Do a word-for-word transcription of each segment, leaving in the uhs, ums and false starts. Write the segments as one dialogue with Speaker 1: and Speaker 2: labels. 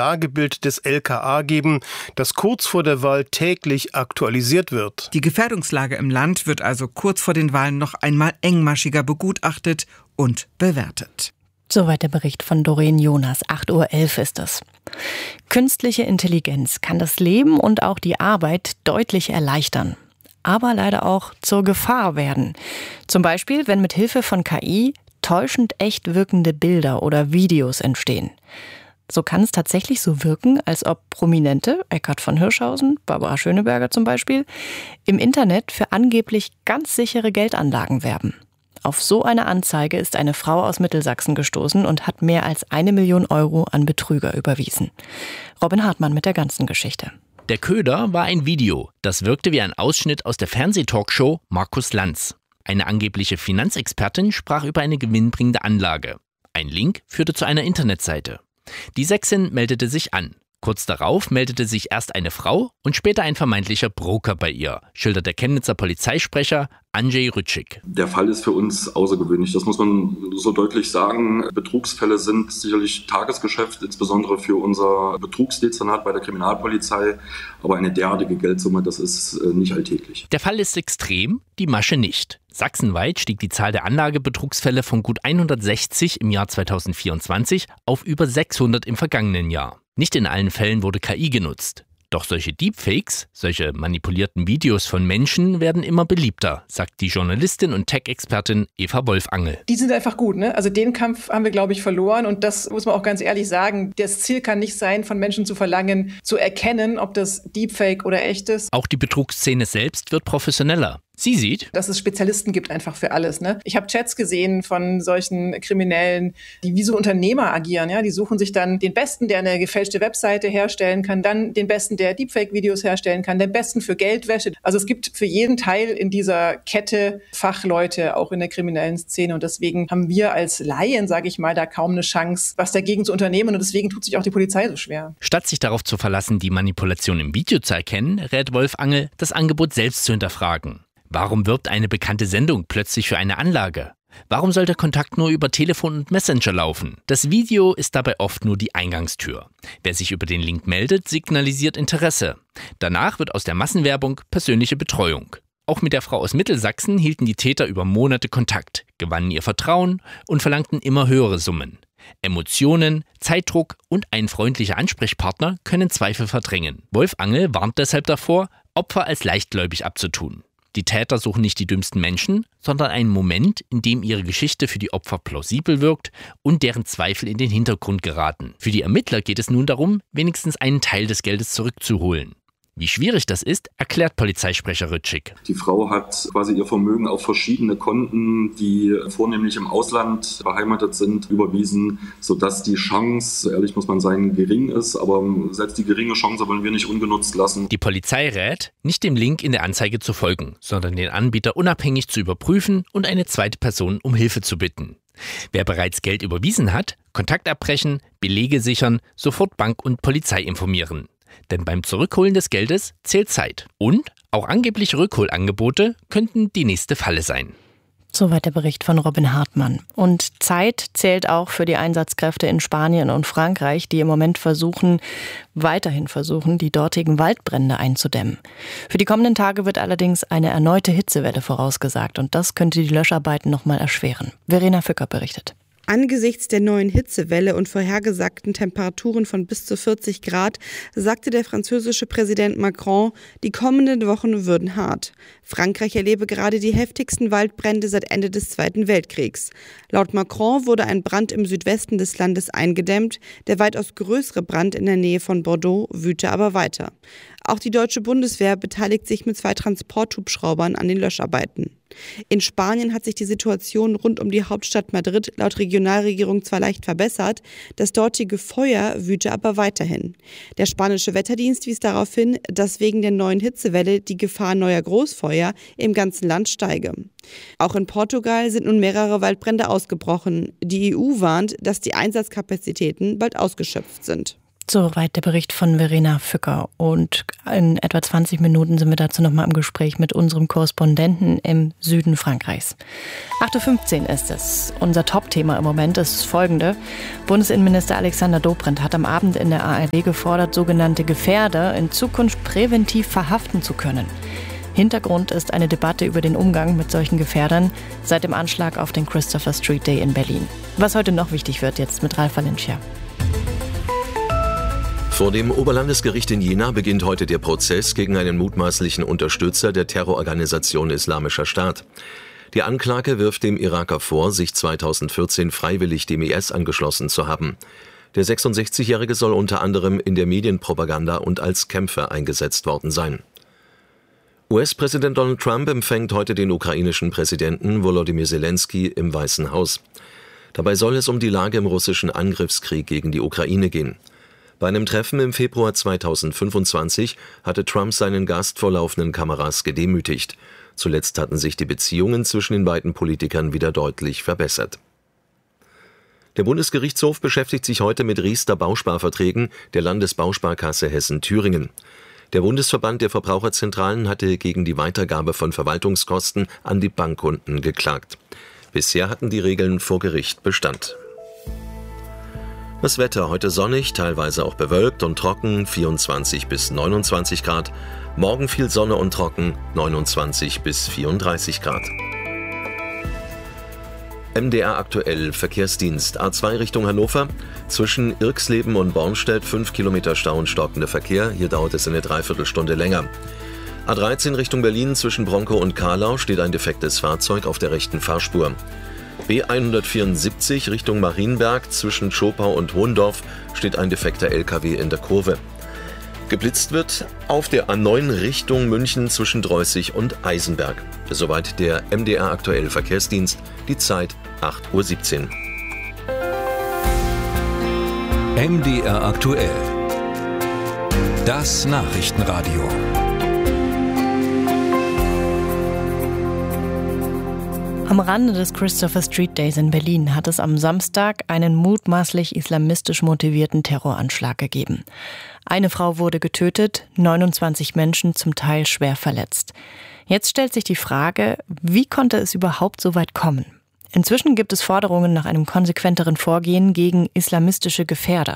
Speaker 1: Lagebild des L K A geben, das kurz vor der Wahl täglich aktualisiert wird.
Speaker 2: Die Gefährdungslage im Land wird also kurz vor den Wahlen noch einmal engmaschiger begutachtet und bewertet.
Speaker 3: Soweit der Bericht von Doreen Jonas. acht Uhr elf ist es. Künstliche Intelligenz kann das Leben und auch die Arbeit deutlich erleichtern, aber leider auch zur Gefahr werden. Zum Beispiel, wenn mit Hilfe von K I täuschend echt wirkende Bilder oder Videos entstehen. So kann es tatsächlich so wirken, als ob Prominente, Eckhard von Hirschhausen, Barbara Schöneberger zum Beispiel, im Internet für angeblich ganz sichere Geldanlagen werben. Auf so eine Anzeige ist eine Frau aus Mittelsachsen gestoßen und hat mehr als eine Million Euro an Betrüger überwiesen. Robin Hartmann mit der ganzen Geschichte.
Speaker 4: Der Köder war ein Video. Das wirkte wie ein Ausschnitt aus der Fernsehtalkshow Markus Lanz. Eine angebliche Finanzexpertin sprach über eine gewinnbringende Anlage. Ein Link führte zu einer Internetseite. Die Sächsin meldete sich an. Kurz darauf meldete sich erst eine Frau und später ein vermeintlicher Broker bei ihr, schildert der Chemnitzer Polizeisprecher Andrzej Rütschik.
Speaker 5: Der Fall ist für uns außergewöhnlich, das muss man so deutlich sagen. Betrugsfälle sind sicherlich Tagesgeschäft, insbesondere für unser Betrugsdezernat bei der Kriminalpolizei. Aber eine derartige Geldsumme, das ist nicht alltäglich.
Speaker 4: Der Fall ist extrem, die Masche nicht. Sachsenweit stieg die Zahl der Anlagebetrugsfälle von gut hundertsechzig im Jahr zweitausendvierundzwanzig auf über sechshundert im vergangenen Jahr. Nicht in allen Fällen wurde K I genutzt. Doch solche Deepfakes, solche manipulierten Videos von Menschen werden immer beliebter, sagt die Journalistin und Tech-Expertin Eva Wolfangel.
Speaker 6: Die sind einfach gut, ne? Also den Kampf haben wir, glaube ich, verloren. Und das muss man auch ganz ehrlich sagen. Das Ziel kann nicht sein, von Menschen zu verlangen, zu erkennen, ob das Deepfake oder echt ist.
Speaker 4: Auch die Betrugsszene selbst wird professioneller. Sie sieht,
Speaker 6: dass es Spezialisten gibt einfach für alles. Ne? Ich habe Chats gesehen von solchen Kriminellen, die wie so Unternehmer agieren. Ja? Die suchen sich dann den Besten, der eine gefälschte Webseite herstellen kann, dann den Besten, der Deepfake-Videos herstellen kann, den Besten für Geldwäsche. Also es gibt für jeden Teil in dieser Kette Fachleute, auch in der kriminellen Szene. Und deswegen haben wir als Laien, sage ich mal, da kaum eine Chance, was dagegen zu unternehmen. Und deswegen tut sich auch die Polizei so schwer.
Speaker 4: Statt sich darauf zu verlassen, die Manipulation im Video zu erkennen, rät Wolfangel, das Angebot selbst zu hinterfragen. Warum wirbt eine bekannte Sendung plötzlich für eine Anlage? Warum soll der Kontakt nur über Telefon und Messenger laufen? Das Video ist dabei oft nur die Eingangstür. Wer sich über den Link meldet, signalisiert Interesse. Danach wird aus der Massenwerbung persönliche Betreuung. Auch mit der Frau aus Mittelsachsen hielten die Täter über Monate Kontakt, gewannen ihr Vertrauen und verlangten immer höhere Summen. Emotionen, Zeitdruck und ein freundlicher Ansprechpartner können Zweifel verdrängen. Wolfangel warnt deshalb davor, Opfer als leichtgläubig abzutun. Die Täter suchen nicht die dümmsten Menschen, sondern einen Moment, in dem ihre Geschichte für die Opfer plausibel wirkt und deren Zweifel in den Hintergrund geraten. Für die Ermittler geht es nun darum, wenigstens einen Teil des Geldes zurückzuholen. Wie schwierig das ist, erklärt Polizeisprecher Rütschik.
Speaker 5: Die Frau hat quasi ihr Vermögen auf verschiedene Konten, die vornehmlich im Ausland beheimatet sind, überwiesen, sodass die Chance, ehrlich muss man sagen, gering ist. Aber selbst die geringe Chance wollen wir nicht ungenutzt lassen.
Speaker 4: Die Polizei rät, nicht dem Link in der Anzeige zu folgen, sondern den Anbieter unabhängig zu überprüfen und eine zweite Person um Hilfe zu bitten. Wer bereits Geld überwiesen hat, Kontakt abbrechen, Belege sichern, sofort Bank und Polizei informieren. Denn beim Zurückholen des Geldes zählt Zeit. Und auch angebliche Rückholangebote könnten die nächste Falle sein.
Speaker 3: Soweit der Bericht von Robin Hartmann. Und Zeit zählt auch für die Einsatzkräfte in Spanien und Frankreich, die im Moment versuchen, weiterhin versuchen, die dortigen Waldbrände einzudämmen. Für die kommenden Tage wird allerdings eine erneute Hitzewelle vorausgesagt. Und das könnte die Löscharbeiten noch mal erschweren. Verena Fücker berichtet.
Speaker 7: Angesichts der neuen Hitzewelle und vorhergesagten Temperaturen von bis zu vierzig Grad sagte der französische Präsident Macron, die kommenden Wochen würden hart. Frankreich erlebe gerade die heftigsten Waldbrände seit Ende des Zweiten Weltkriegs. Laut Macron wurde ein Brand im Südwesten des Landes eingedämmt. Der weitaus größere Brand in der Nähe von Bordeaux wüte aber weiter. Auch die deutsche Bundeswehr beteiligt sich mit zwei Transporthubschraubern an den Löscharbeiten. In Spanien hat sich die Situation rund um die Hauptstadt Madrid laut Regionalregierung zwar leicht verbessert, das dortige Feuer wüte aber weiterhin. Der spanische Wetterdienst wies darauf hin, dass wegen der neuen Hitzewelle die Gefahr neuer Großfeuer im ganzen Land steige. Auch in Portugal sind nun mehrere Waldbrände ausgebrochen. Die E U warnt, dass die Einsatzkapazitäten bald ausgeschöpft sind.
Speaker 3: Soweit der Bericht von Verena Fücker. Und in etwa zwanzig Minuten sind wir dazu nochmal im Gespräch mit unserem Korrespondenten im Süden Frankreichs. acht Uhr fünfzehn ist es. Unser Top-Thema im Moment ist folgende. Bundesinnenminister Alexander Dobrindt hat am Abend in der A R D gefordert, sogenannte Gefährder in Zukunft präventiv verhaften zu können. Hintergrund ist eine Debatte über den Umgang mit solchen Gefährdern seit dem Anschlag auf den Christopher Street Day in Berlin. Was heute noch wichtig wird, jetzt mit Ralf Valencia.
Speaker 8: Vor dem Oberlandesgericht in Jena beginnt heute der Prozess gegen einen mutmaßlichen Unterstützer der Terrororganisation Islamischer Staat. Die Anklage wirft dem Iraker vor, sich zweitausendvierzehn freiwillig dem I S angeschlossen zu haben. Der sechsundsechzigjährige soll unter anderem in der Medienpropaganda und als Kämpfer eingesetzt worden sein. U S-Präsident Donald Trump empfängt heute den ukrainischen Präsidenten Volodymyr Zelensky im Weißen Haus. Dabei soll es um die Lage im russischen Angriffskrieg gegen die Ukraine gehen. Bei einem Treffen im Februar zweitausendfünfundzwanzig hatte Trump seinen Gast vor laufenden Kameras gedemütigt. Zuletzt hatten sich die Beziehungen zwischen den beiden Politikern wieder deutlich verbessert. Der Bundesgerichtshof beschäftigt sich heute mit Riester Bausparverträgen der Landesbausparkasse Hessen-Thüringen. Der Bundesverband der Verbraucherzentralen hatte gegen die Weitergabe von Verwaltungskosten an die Bankkunden geklagt. Bisher hatten die Regeln vor Gericht Bestand. Das Wetter heute sonnig, teilweise auch bewölkt und trocken, vierundzwanzig bis neunundzwanzig Grad. Morgen viel Sonne und trocken, neunundzwanzig bis vierunddreißig Grad. M D R aktuell Verkehrsdienst A zwei Richtung Hannover. Zwischen Irxleben und Bornstedt fünf Kilometer Stau und stockender Verkehr. Hier dauert es eine Dreiviertelstunde länger. A dreizehn Richtung Berlin zwischen Bronkow und Kahlau steht ein defektes Fahrzeug auf der rechten Fahrspur. B hundertvierundsiebzig Richtung Marienberg zwischen Schopau und Hohendorf steht ein defekter L K W in der Kurve. Geblitzt wird auf der A neun Richtung München zwischen Dreußig und Eisenberg. Soweit der M D R aktuell Verkehrsdienst. Die Zeit acht Uhr siebzehn.
Speaker 9: M D R aktuell. Das Nachrichtenradio.
Speaker 3: Am Rande des Christopher Street Days in Berlin hat es am Samstag einen mutmaßlich islamistisch motivierten Terroranschlag gegeben. Eine Frau wurde getötet, neunundzwanzig Menschen zum Teil schwer verletzt. Jetzt stellt sich die Frage, wie konnte es überhaupt so weit kommen? Inzwischen gibt es Forderungen nach einem konsequenteren Vorgehen gegen islamistische Gefährder.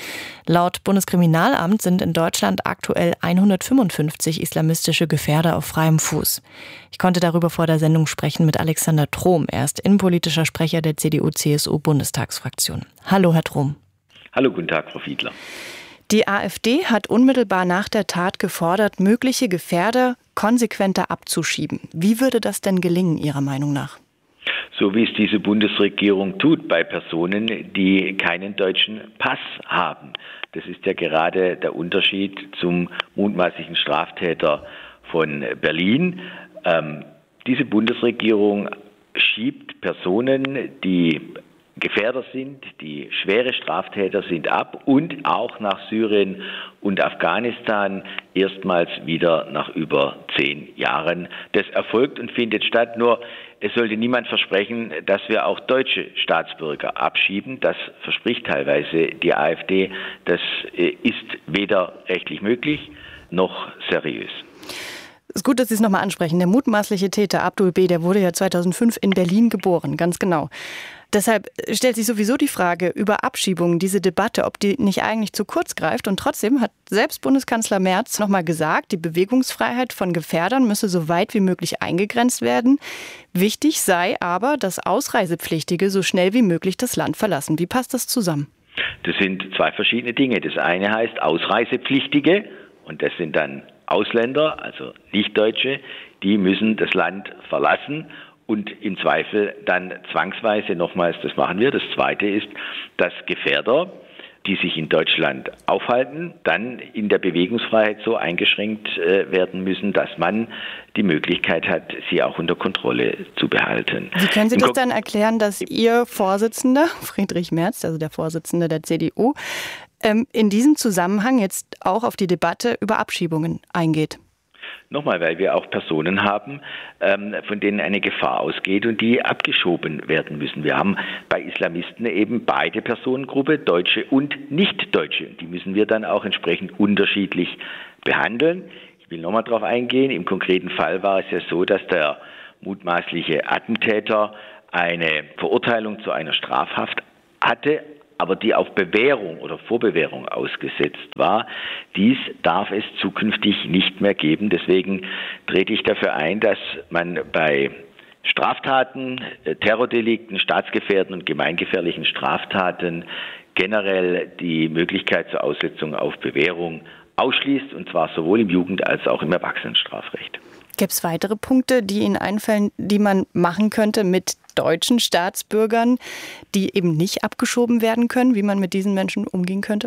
Speaker 3: Laut Bundeskriminalamt sind in Deutschland aktuell hundertfünfundfünfzig islamistische Gefährder auf freiem Fuß. Ich konnte darüber vor der Sendung sprechen mit Alexander Trom. Er ist innenpolitischer Sprecher der C D U C S U-Bundestagsfraktion. Hallo, Herr Trom.
Speaker 10: Hallo, guten Tag, Frau Fiedler.
Speaker 3: Die AfD hat unmittelbar nach der Tat gefordert, mögliche Gefährder konsequenter abzuschieben. Wie würde das denn gelingen, Ihrer Meinung nach?
Speaker 10: So wie es diese Bundesregierung tut bei Personen, die keinen deutschen Pass haben. Das ist ja gerade der Unterschied zum mutmaßlichen Straftäter von Berlin. Ähm, diese Bundesregierung schiebt Personen, die Gefährder sind, die schwere Straftäter sind, ab und auch nach Syrien und Afghanistan erstmals wieder nach über zehn Jahren. Das erfolgt und findet statt, nur es sollte niemand versprechen, dass wir auch deutsche Staatsbürger abschieben. Das verspricht teilweise die AfD. Das ist weder rechtlich möglich noch seriös.
Speaker 3: Es ist gut, dass Sie es nochmal ansprechen. Der mutmaßliche Täter Abdul B., der wurde ja zweitausendfünf in Berlin geboren, ganz genau. Deshalb stellt sich sowieso die Frage über Abschiebungen, diese Debatte, ob die nicht eigentlich zu kurz greift. Und trotzdem hat selbst Bundeskanzler Merz nochmal gesagt, die Bewegungsfreiheit von Gefährdern müsse so weit wie möglich eingegrenzt werden. Wichtig sei aber, dass Ausreisepflichtige so schnell wie möglich das Land verlassen. Wie passt das zusammen?
Speaker 10: Das sind zwei verschiedene Dinge. Das eine heißt Ausreisepflichtige und das sind dann Ausländer, also Nichtdeutsche, die müssen das Land verlassen. Und im Zweifel dann zwangsweise, nochmals, das machen wir. Das Zweite ist, dass Gefährder, die sich in Deutschland aufhalten, dann in der Bewegungsfreiheit so eingeschränkt äh, werden müssen, dass man die Möglichkeit hat, sie auch unter Kontrolle zu behalten.
Speaker 3: Wie können Sie das dann erklären, dass Ihr Vorsitzender, Friedrich Merz, also der Vorsitzende der C D U, ähm, in diesem Zusammenhang jetzt auch auf die Debatte über Abschiebungen eingeht?
Speaker 10: Nochmal, weil wir auch Personen haben, ähm, von denen eine Gefahr ausgeht und die abgeschoben werden müssen. Wir haben bei Islamisten eben beide Personengruppe, Deutsche und Nicht-Deutsche. Die müssen wir dann auch entsprechend unterschiedlich behandeln. Ich will nochmal darauf eingehen. Im konkreten Fall war es ja so, dass der mutmaßliche Attentäter eine Verurteilung zu einer Strafhaft hatte, aber die auf Bewährung oder Vorbewährung ausgesetzt war. Dies darf es zukünftig nicht mehr geben. Deswegen trete ich dafür ein, dass man bei Straftaten, Terrordelikten, staatsgefährdenden und gemeingefährlichen Straftaten generell die Möglichkeit zur Aussetzung auf Bewährung ausschließt, und zwar sowohl im Jugend- als auch im Erwachsenenstrafrecht.
Speaker 3: Gibt es weitere Punkte, die Ihnen einfallen, die man machen könnte mit deutschen Staatsbürgern, die eben nicht abgeschoben werden können, wie man mit diesen Menschen umgehen könnte?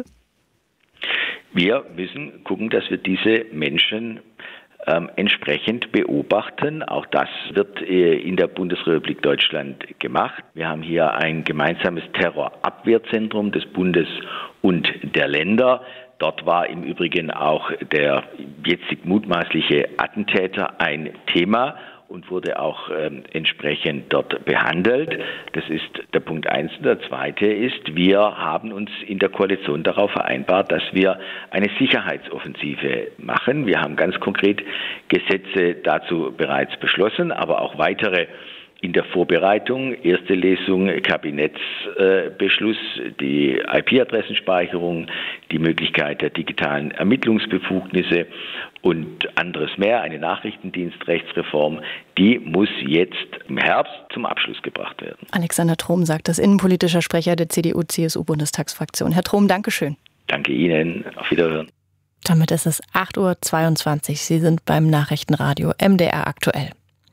Speaker 10: Wir müssen gucken, dass wir diese Menschen ähm, entsprechend beobachten. Auch das wird äh, in der Bundesrepublik Deutschland gemacht. Wir haben hier ein gemeinsames Terrorabwehrzentrum des Bundes und der Länder. Dort war im Übrigen auch der jetzig mutmaßliche Attentäter ein Thema und wurde auch ähm, entsprechend dort behandelt. Das ist der Punkt eins. Und der zweite ist, wir haben uns in der Koalition darauf vereinbart, dass wir eine Sicherheitsoffensive machen. Wir haben ganz konkret Gesetze dazu bereits beschlossen, aber auch weitere in der Vorbereitung. Erste Lesung, Kabinettsbeschluss, äh, die I P-Adressenspeicherung, die Möglichkeit der digitalen Ermittlungsbefugnisse und anderes mehr, eine Nachrichtendienstrechtsreform, die muss jetzt im Herbst zum Abschluss gebracht werden.
Speaker 3: Alexander Trom sagt das, innenpolitischer Sprecher der C D U C S U-Bundestagsfraktion. Herr Trom, Dankeschön.
Speaker 10: Danke Ihnen. Auf Wiederhören.
Speaker 3: Damit ist es acht Uhr zweiundzwanzig. Sie sind beim Nachrichtenradio M D R aktuell.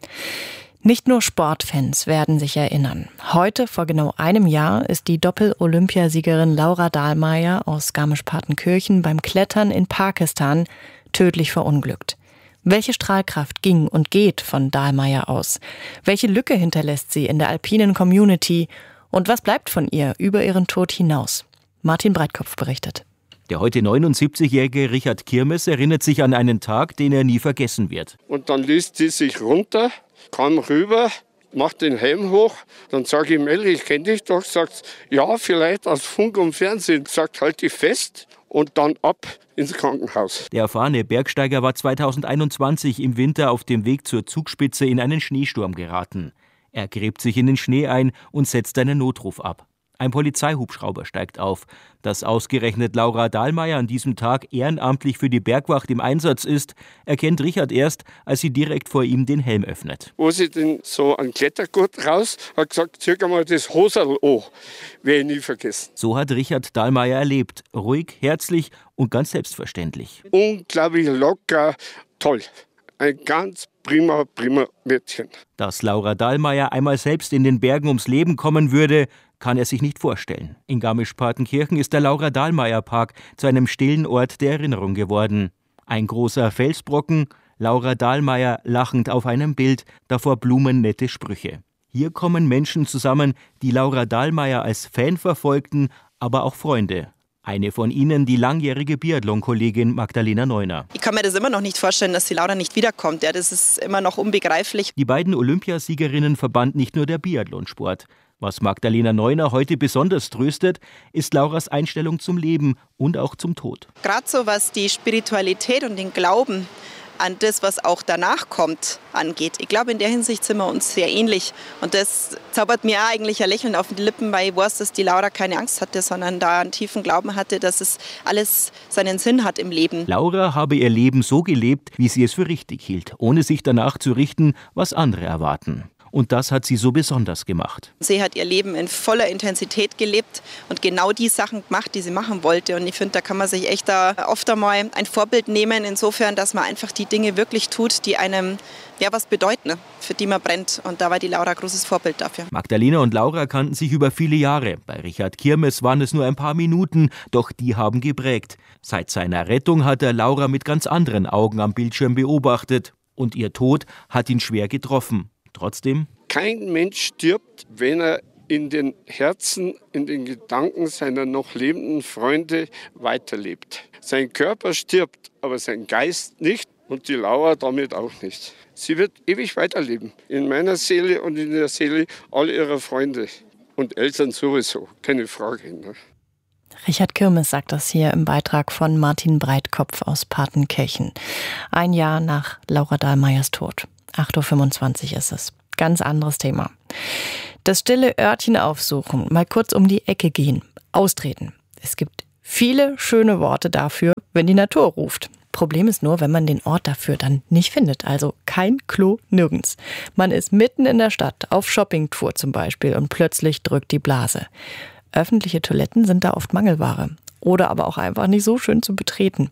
Speaker 3: Nicht nur Sportfans werden sich erinnern. Heute, vor genau einem Jahr, ist die Doppel-Olympiasiegerin Laura Dahlmeier aus Garmisch-Partenkirchen beim Klettern in Pakistan tödlich verunglückt. Welche Strahlkraft ging und geht von Dahlmeier aus? Welche Lücke hinterlässt sie in der alpinen Community? Und was bleibt von ihr über ihren Tod hinaus? Martin Breitkopf berichtet.
Speaker 11: Der heute neunundsiebzigjährige Richard Kirmes erinnert sich an einen Tag, den er nie vergessen wird.
Speaker 12: Und dann lässt sie sich runter, kam rüber, macht den Helm hoch. Dann sage ich ihm, Elli, ich kenne dich doch. Sagt, ja, vielleicht aus Funk und Fernsehen. Sagt, halt dich fest und dann ab ins Krankenhaus.
Speaker 11: Der erfahrene Bergsteiger war zweitausendeinundzwanzig im Winter auf dem Weg zur Zugspitze in einen Schneesturm geraten. Er gräbt sich in den Schnee ein und setzt einen Notruf ab. Ein Polizeihubschrauber steigt auf. Dass ausgerechnet Laura Dahlmeier an diesem Tag ehrenamtlich für die Bergwacht im Einsatz ist, erkennt Richard erst, als sie direkt vor ihm den Helm öffnet.
Speaker 12: Wo sie denn so einen Klettergurt raus, hat gesagt, zieh mal das Hoserl an. Werde ich nie vergessen.
Speaker 11: So hat Richard Dahlmeier erlebt. Ruhig, herzlich und ganz selbstverständlich.
Speaker 12: Unglaublich locker, toll. Ein ganz prima, prima Mädchen.
Speaker 11: Dass Laura Dahlmeier einmal selbst in den Bergen ums Leben kommen würde, kann er sich nicht vorstellen. In Garmisch-Partenkirchen ist der Laura-Dahlmeier-Park zu einem stillen Ort der Erinnerung geworden. Ein großer Felsbrocken, Laura Dahlmeier lachend auf einem Bild, davor blumennette Sprüche. Hier kommen Menschen zusammen, die Laura Dahlmeier als Fan verfolgten, aber auch Freunde. Eine von ihnen, die langjährige Biathlon-Kollegin Magdalena Neuner.
Speaker 13: Ich kann mir das immer noch nicht vorstellen, dass die Laura nicht wiederkommt. Ja, das ist immer noch unbegreiflich.
Speaker 11: Die beiden Olympiasiegerinnen verband nicht nur der Biathlonsport. Was Magdalena Neuner heute besonders tröstet, ist Lauras Einstellung zum Leben und auch zum Tod.
Speaker 13: Gerade so was die Spiritualität und den Glauben an das, was auch danach kommt, angeht. Ich glaube, in der Hinsicht sind wir uns sehr ähnlich. Und das zaubert mir auch eigentlich ein Lächeln auf die Lippen, weil ich weiß, dass die Laura keine Angst hatte, sondern da einen tiefen Glauben hatte, dass es alles seinen Sinn hat im Leben.
Speaker 11: Laura habe ihr Leben so gelebt, wie sie es für richtig hielt, ohne sich danach zu richten, was andere erwarten. Und das hat sie so besonders gemacht.
Speaker 13: Sie hat ihr Leben in voller Intensität gelebt und genau die Sachen gemacht, die sie machen wollte. Und ich finde, da kann man sich echt da oft einmal ein Vorbild nehmen, insofern, dass man einfach die Dinge wirklich tut, die einem ja was bedeuten, für die man brennt. Und da war die Laura ein großes Vorbild dafür.
Speaker 11: Magdalena und Laura kannten sich über viele Jahre. Bei Richard Kirmes waren es nur ein paar Minuten, doch die haben geprägt. Seit seiner Rettung hat er Laura mit ganz anderen Augen am Bildschirm beobachtet. Und ihr Tod hat ihn schwer getroffen. Trotzdem?
Speaker 12: Kein Mensch stirbt, wenn er in den Herzen, in den Gedanken seiner noch lebenden Freunde weiterlebt. Sein Körper stirbt, aber sein Geist nicht. Und die Laura damit auch nicht. Sie wird ewig weiterleben. In meiner Seele und in der Seele all ihrer Freunde. Und Eltern sowieso, keine Frage. Ne?
Speaker 3: Richard Kirmes sagt das hier im Beitrag von Martin Breitkopf aus Partenkirchen. Ein Jahr nach Laura Dahlmeiers Tod. acht Uhr fünfundzwanzig ist es. Ganz anderes Thema. Das stille Örtchen aufsuchen, mal kurz um die Ecke gehen, austreten. Es gibt viele schöne Worte dafür, wenn die Natur ruft. Problem ist nur, wenn man den Ort dafür dann nicht findet. Also kein Klo nirgends. Man ist mitten in der Stadt, auf Shoppingtour zum Beispiel, und plötzlich drückt die Blase. Öffentliche Toiletten sind da oft Mangelware. Oder aber auch einfach nicht so schön zu betreten.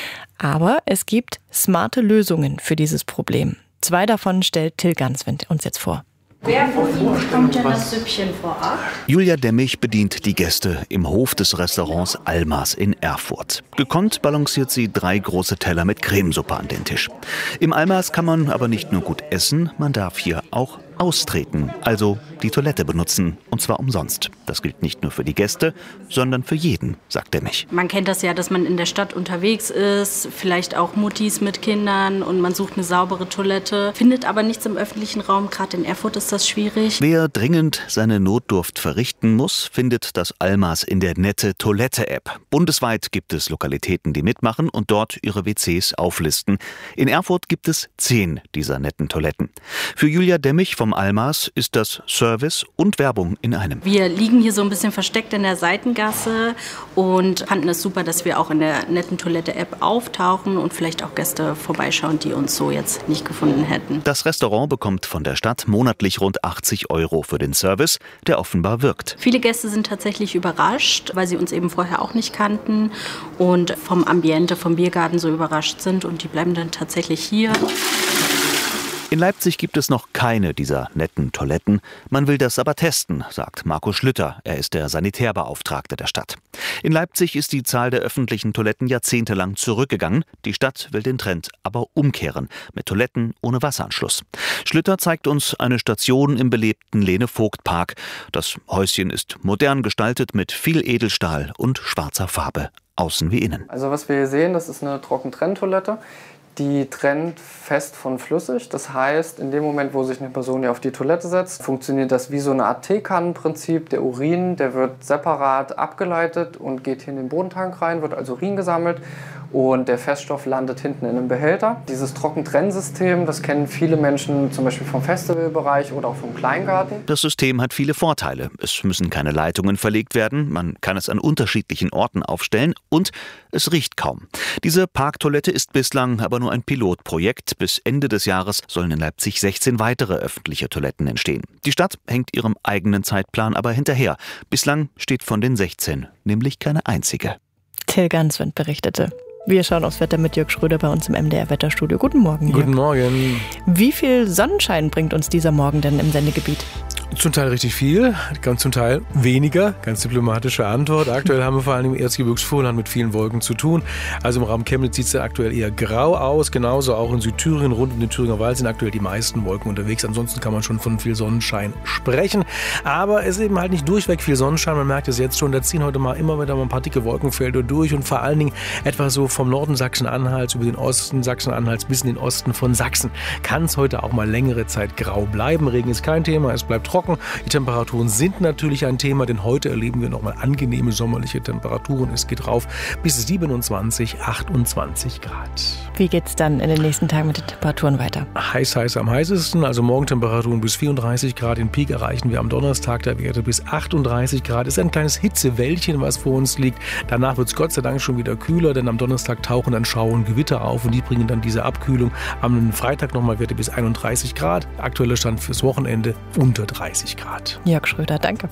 Speaker 3: Aber es gibt smarte Lösungen für dieses Problem. Zwei davon stellt Till Ganswind uns jetzt vor.
Speaker 14: Wer von Ihnen kommt denn das Süppchen vorab?
Speaker 15: Julia Demmich bedient die Gäste im Hof des Restaurants Almas in Erfurt. Gekonnt balanciert sie drei große Teller mit Cremesuppe an den Tisch. Im Almas kann man aber nicht nur gut essen, man darf hier auch austreten, also die Toilette benutzen, und zwar umsonst. Das gilt nicht nur für die Gäste, sondern für jeden, sagt Demmich.
Speaker 14: Man kennt das ja, dass man in der Stadt unterwegs ist, vielleicht auch Muttis mit Kindern, und man sucht eine saubere Toilette, findet aber nichts im öffentlichen Raum. Gerade in Erfurt ist das schwierig.
Speaker 15: Wer dringend seine Notdurft verrichten muss, findet das Almas in der Nette Toilette-App. Bundesweit gibt es Lokalitäten, die mitmachen und dort ihre W Cs auflisten. In Erfurt gibt es zehn dieser netten Toiletten. Für Julia Demmich vom Almas ist das Service und Werbung in einem.
Speaker 14: Wir liegen hier so ein bisschen versteckt in der Seitengasse und fanden es super, dass wir auch in der Netten Toilette-App auftauchen und vielleicht auch Gäste vorbeischauen, die uns so jetzt nicht gefunden hätten.
Speaker 15: Das Restaurant bekommt von der Stadt monatlich rund achtzig Euro für den Service, der offenbar wirkt.
Speaker 14: Viele Gäste sind tatsächlich überrascht, weil sie uns eben vorher auch nicht kannten und vom Ambiente, vom Biergarten so überrascht sind, und die bleiben dann tatsächlich hier.
Speaker 15: In Leipzig gibt es noch keine dieser netten Toiletten. Man will das aber testen, sagt Marco Schlüter. Er ist der Sanitärbeauftragte der Stadt. In Leipzig ist die Zahl der öffentlichen Toiletten jahrzehntelang zurückgegangen. Die Stadt will den Trend aber umkehren, mit Toiletten ohne Wasseranschluss. Schlüter zeigt uns eine Station im belebten Lene-Vogt-Park. Das Häuschen ist modern gestaltet mit viel Edelstahl und schwarzer Farbe, außen wie innen.
Speaker 16: Also was wir hier sehen, das ist eine Trockentrenntoilette. Die trennt fest von flüssig. Das heißt, in dem Moment, wo sich eine Person hier auf die Toilette setzt, funktioniert das wie so eine Art Teekannenprinzip. Der Urin, der wird separat abgeleitet und geht hier in den Bodentank rein, wird als Urin gesammelt, und der Feststoff landet hinten in einem Behälter. Dieses Trockentrennsystem, das kennen viele Menschen zum Beispiel vom Festivalbereich oder auch vom Kleingarten.
Speaker 15: Das System hat viele Vorteile. Es müssen keine Leitungen verlegt werden, man kann es an unterschiedlichen Orten aufstellen und es riecht kaum. Diese Parktoilette ist bislang aber nur ein Pilotprojekt. Bis Ende des Jahres sollen in Leipzig sechzehn weitere öffentliche Toiletten entstehen. Die Stadt hängt ihrem eigenen Zeitplan aber hinterher. Bislang steht von den sechzehn nämlich keine einzige.
Speaker 3: Till Ganswind berichtete. Wir schauen aufs Wetter mit Jörg Schröder bei uns im M D R-Wetterstudio. Guten Morgen.
Speaker 17: Guten Morgen.
Speaker 3: Wie viel Sonnenschein bringt uns dieser Morgen denn im Sendegebiet?
Speaker 17: Zum Teil richtig viel, ganz zum Teil weniger. Ganz diplomatische Antwort. Aktuell haben wir vor allem im Erzgebirgsvorland mit vielen Wolken zu tun. Also im Raum Chemnitz sieht es aktuell eher grau aus. Genauso auch in Südthüringen, rund um den Thüringer Wald sind aktuell die meisten Wolken unterwegs. Ansonsten kann man schon von viel Sonnenschein sprechen. Aber es ist eben halt nicht durchweg viel Sonnenschein. Man merkt es jetzt schon, da ziehen heute mal immer wieder mal ein paar dicke Wolkenfelder durch. Und vor allen Dingen etwa so vom Norden Sachsen-Anhalts über den Osten Sachsen-Anhalts bis in den Osten von Sachsen kann es heute auch mal längere Zeit grau bleiben. Regen ist kein Thema, es bleibt trocken. Die Temperaturen sind natürlich ein Thema, denn heute erleben wir nochmal angenehme sommerliche Temperaturen. Es geht rauf bis siebenundzwanzig, achtundzwanzig Grad.
Speaker 3: Wie geht's dann in den nächsten Tagen mit den Temperaturen weiter?
Speaker 17: Heiß, heiß am heißesten, also Morgentemperaturen bis vierunddreißig Grad. Den Peak erreichen wir am Donnerstag, der Werte bis achtunddreißig Grad. Ist ein kleines Hitzewäldchen, was vor uns liegt. Danach wird es Gott sei Dank schon wieder kühler, denn am Donnerstag tauchen dann Schauer und Gewitter auf und die bringen dann diese Abkühlung. Am Freitag nochmal Werte bis einunddreißig Grad. Aktueller Stand fürs Wochenende unter dreißig Grad.
Speaker 3: Jörg Schröder, danke.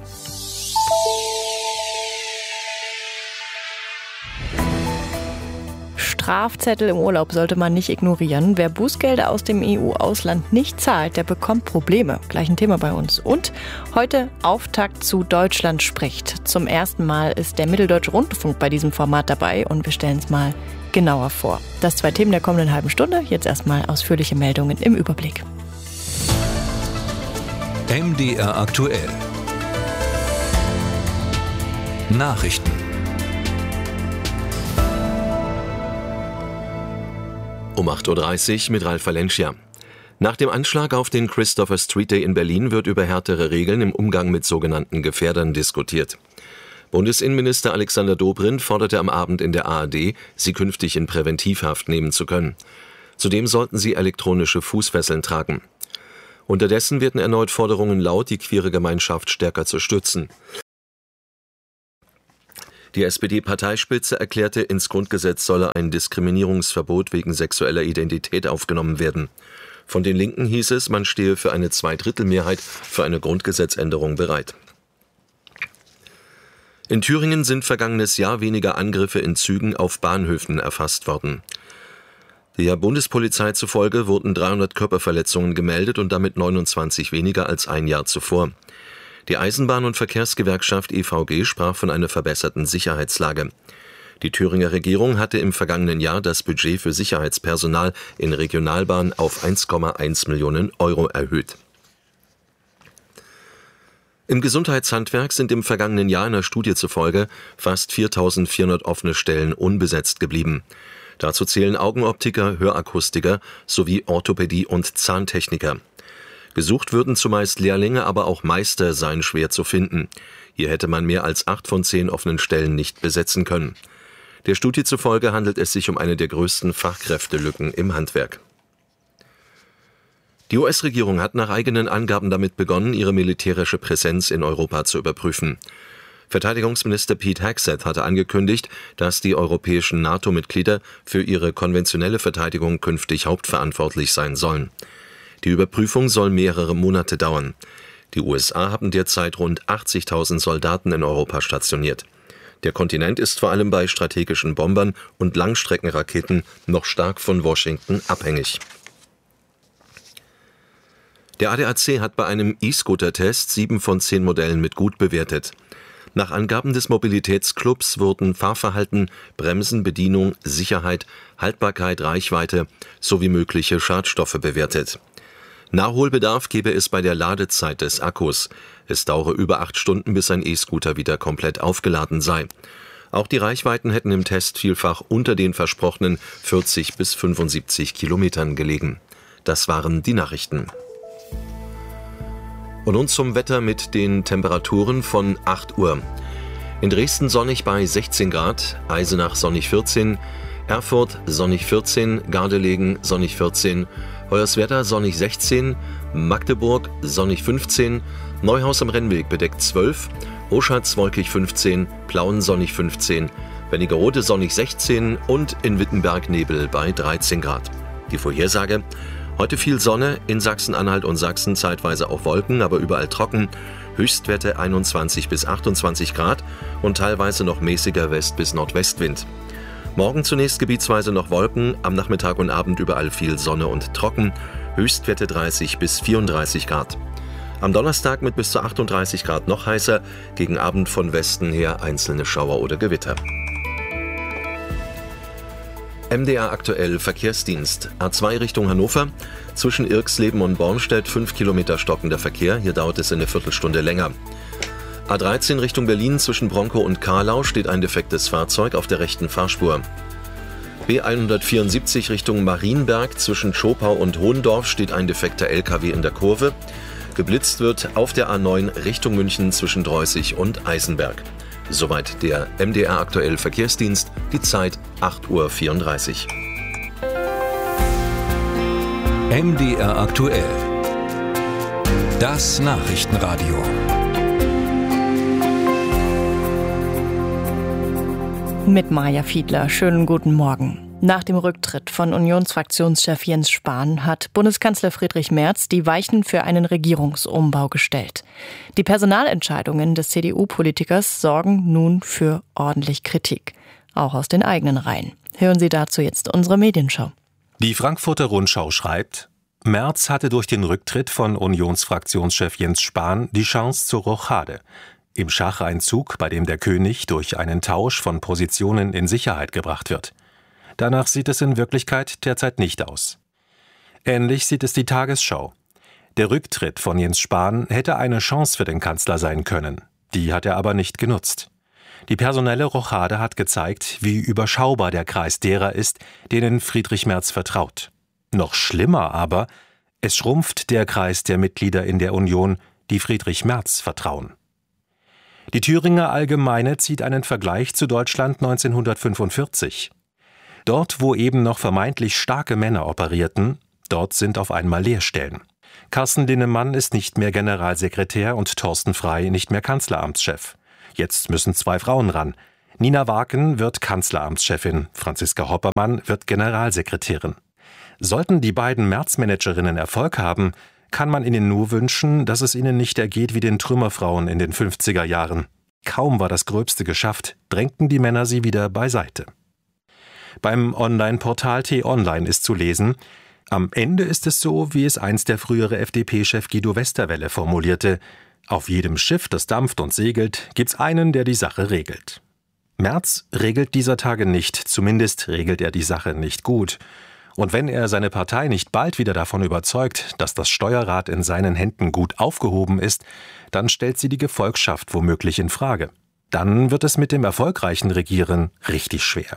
Speaker 3: Strafzettel im Urlaub sollte man nicht ignorieren. Wer Bußgelder aus dem E U-Ausland nicht zahlt, der bekommt Probleme. Gleich ein Thema bei uns. Und heute Auftakt zu Deutschland spricht. Zum ersten Mal ist der Mitteldeutsche Rundfunk bei diesem Format dabei und wir stellen es mal genauer vor. Das zwei Themen der kommenden halben Stunde. Jetzt erstmal ausführliche Meldungen im Überblick.
Speaker 9: M D R aktuell. Nachrichten.
Speaker 8: Um acht Uhr dreißig mit Ralf Valencia. Nach dem Anschlag auf den Christopher Street Day in Berlin wird über härtere Regeln im Umgang mit sogenannten Gefährdern diskutiert. Bundesinnenminister Alexander Dobrindt forderte am Abend in der A R D, sie künftig in Präventivhaft nehmen zu können. Zudem sollten sie elektronische Fußfesseln tragen. Unterdessen werden erneut Forderungen laut, die queere Gemeinschaft stärker zu stützen. Die S P D-Parteispitze erklärte, ins Grundgesetz solle ein Diskriminierungsverbot wegen sexueller Identität aufgenommen werden. Von den Linken hieß es, man stehe für eine Zweidrittelmehrheit für eine Grundgesetzänderung bereit. In Thüringen sind vergangenes Jahr weniger Angriffe in Zügen auf Bahnhöfen erfasst worden. Der Bundespolizei zufolge wurden dreihundert Körperverletzungen gemeldet und damit neunundzwanzig weniger als ein Jahr zuvor. Die Eisenbahn- und Verkehrsgewerkschaft E V G sprach von einer verbesserten Sicherheitslage. Die Thüringer Regierung hatte im vergangenen Jahr das Budget für Sicherheitspersonal in Regionalbahnen auf eins Komma eins Millionen Euro erhöht. Im Gesundheitshandwerk sind im vergangenen Jahr einer Studie zufolge fast viertausendvierhundert offene Stellen unbesetzt geblieben. Dazu zählen Augenoptiker, Hörakustiker sowie Orthopädie- und Zahntechniker. Gesucht würden zumeist Lehrlinge, aber auch Meister seien schwer zu finden. Hier hätte man mehr als acht von zehn offenen Stellen nicht besetzen können. Der Studie zufolge handelt es sich um eine der größten Fachkräftelücken im Handwerk. Die U S-Regierung hat nach eigenen Angaben damit begonnen, ihre militärische Präsenz in Europa zu überprüfen. Verteidigungsminister Pete Hegseth hatte angekündigt, dass die europäischen NATO-Mitglieder für ihre konventionelle Verteidigung künftig hauptverantwortlich sein sollen. Die Überprüfung soll mehrere Monate dauern. Die U S A haben derzeit rund achtzigtausend Soldaten in Europa stationiert. Der Kontinent ist vor allem bei strategischen Bombern und Langstreckenraketen noch stark von Washington abhängig. Der A D A C hat bei einem E-Scooter-Test sieben von zehn Modellen mit gut bewertet. Nach Angaben des Mobilitätsclubs wurden Fahrverhalten, Bremsen, Bedienung, Sicherheit, Haltbarkeit, Reichweite sowie mögliche Schadstoffe bewertet. Nachholbedarf gebe es bei der Ladezeit des Akkus. Es dauere über acht Stunden, bis ein E-Scooter wieder komplett aufgeladen sei. Auch die Reichweiten hätten im Test vielfach unter den versprochenen vierzig bis fünfundsiebzig Kilometern gelegen. Das waren die Nachrichten. Und nun zum Wetter mit den Temperaturen von acht Uhr. In Dresden sonnig bei sechzehn Grad, Eisenach sonnig vierzehn, Erfurt sonnig vierzehn, Gardelegen sonnig vierzehn, Hoyerswerda sonnig sechzehn, Magdeburg sonnig fünfzehn, Neuhaus am Rennweg bedeckt zwölf, Oschatz wolkig fünfzehn, Plauen sonnig fünfzehn, Wernigerode sonnig sechzehn und in Wittenberg Nebel bei dreizehn Grad. Die Vorhersage: Heute viel Sonne, in Sachsen-Anhalt und Sachsen zeitweise auch Wolken, aber überall trocken. Höchstwerte einundzwanzig bis achtundzwanzig Grad und teilweise noch mäßiger West- bis Nordwestwind. Morgen zunächst gebietsweise noch Wolken, am Nachmittag und Abend überall viel Sonne und trocken. Höchstwerte dreißig bis vierunddreißig Grad. Am Donnerstag mit bis zu achtunddreißig Grad noch heißer, gegen Abend von Westen her einzelne Schauer oder Gewitter. M D R aktuell Verkehrsdienst. A zwei Richtung Hannover. Zwischen Irxleben und Bornstedt fünf Kilometer stockender Verkehr. Hier dauert es eine Viertelstunde länger. A dreizehn Richtung Berlin zwischen Bronkow und Karlau steht ein defektes Fahrzeug auf der rechten Fahrspur. B hundertvierundsiebzig Richtung Marienberg zwischen Schopau und Hohendorf steht ein defekter L K W in der Kurve. Geblitzt wird auf der A neun Richtung München zwischen Dreußig und Eisenberg. Soweit der M D R aktuell Verkehrsdienst, die Zeit acht Uhr vierunddreißig.
Speaker 9: M D R aktuell. Das Nachrichtenradio.
Speaker 3: Mit Maja Fiedler. Schönen guten Morgen. Nach dem Rücktritt von Unionsfraktionschef Jens Spahn hat Bundeskanzler Friedrich Merz die Weichen für einen Regierungsumbau gestellt. Die Personalentscheidungen des C D U-Politikers sorgen nun für ordentlich Kritik, auch aus den eigenen Reihen. Hören Sie dazu jetzt unsere Medienschau.
Speaker 18: Die Frankfurter Rundschau schreibt: Merz hatte durch den Rücktritt von Unionsfraktionschef Jens Spahn die Chance zur Rochade. Im Schacheinzug, bei dem der König durch einen Tausch von Positionen in Sicherheit gebracht wird. Danach sieht es in Wirklichkeit derzeit nicht aus. Ähnlich sieht es die Tagesschau. Der Rücktritt von Jens Spahn hätte eine Chance für den Kanzler sein können. Die hat er aber nicht genutzt. Die personelle Rochade hat gezeigt, wie überschaubar der Kreis derer ist, denen Friedrich Merz vertraut. Noch schlimmer aber, es schrumpft der Kreis der Mitglieder in der Union, die Friedrich Merz vertrauen. Die Thüringer Allgemeine zieht einen Vergleich zu Deutschland neunzehnhundertfünfundvierzig. Dort, wo eben noch vermeintlich starke Männer operierten, dort sind auf einmal Leerstellen. Carsten Linnemann ist nicht mehr Generalsekretär und Thorsten Frey nicht mehr Kanzleramtschef. Jetzt müssen zwei Frauen ran. Nina Waken wird Kanzleramtschefin, Franziska Hoppermann wird Generalsekretärin. Sollten die beiden Merz-Managerinnen Erfolg haben, kann man ihnen nur wünschen, dass es ihnen nicht ergeht wie den Trümmerfrauen in den fünfziger Jahren. Kaum war das Gröbste geschafft, drängten die Männer sie wieder beiseite. Beim Online-Portal T-Online ist zu lesen: Am Ende ist es so, wie es einst der frühere F D P-Chef Guido Westerwelle formulierte: Auf jedem Schiff, das dampft und segelt, gibt's einen, der die Sache regelt. Merz regelt dieser Tage nicht, zumindest regelt er die Sache nicht gut. Und wenn er seine Partei nicht bald wieder davon überzeugt, dass das Steuerrad in seinen Händen gut aufgehoben ist, dann stellt sie die Gefolgschaft womöglich in Frage. Dann wird es mit dem erfolgreichen Regieren richtig schwer.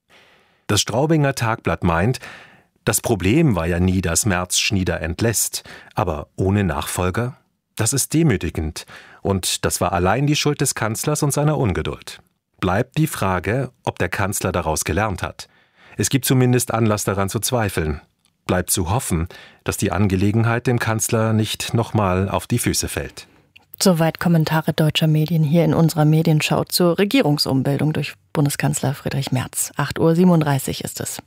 Speaker 18: Das Straubinger Tagblatt meint, das Problem war ja nie, dass Merz Schnieder entlässt, aber ohne Nachfolger? Das ist demütigend, und das war allein die Schuld des Kanzlers und seiner Ungeduld. Bleibt die Frage, ob der Kanzler daraus gelernt hat. Es gibt zumindest Anlass daran zu zweifeln. Bleibt zu hoffen, dass die Angelegenheit dem Kanzler nicht nochmal auf die Füße fällt.
Speaker 3: Soweit Kommentare deutscher Medien hier in unserer Medienschau zur Regierungsumbildung durch Bundeskanzler Friedrich Merz. acht Uhr siebenunddreißig ist es.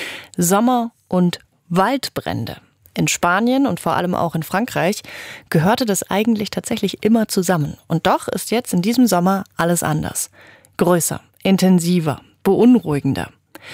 Speaker 3: Sommer und Waldbrände. In Spanien und vor allem auch in Frankreich gehörte das eigentlich tatsächlich immer zusammen. Und doch ist jetzt in diesem Sommer alles anders. Größer, intensiver, beunruhigender.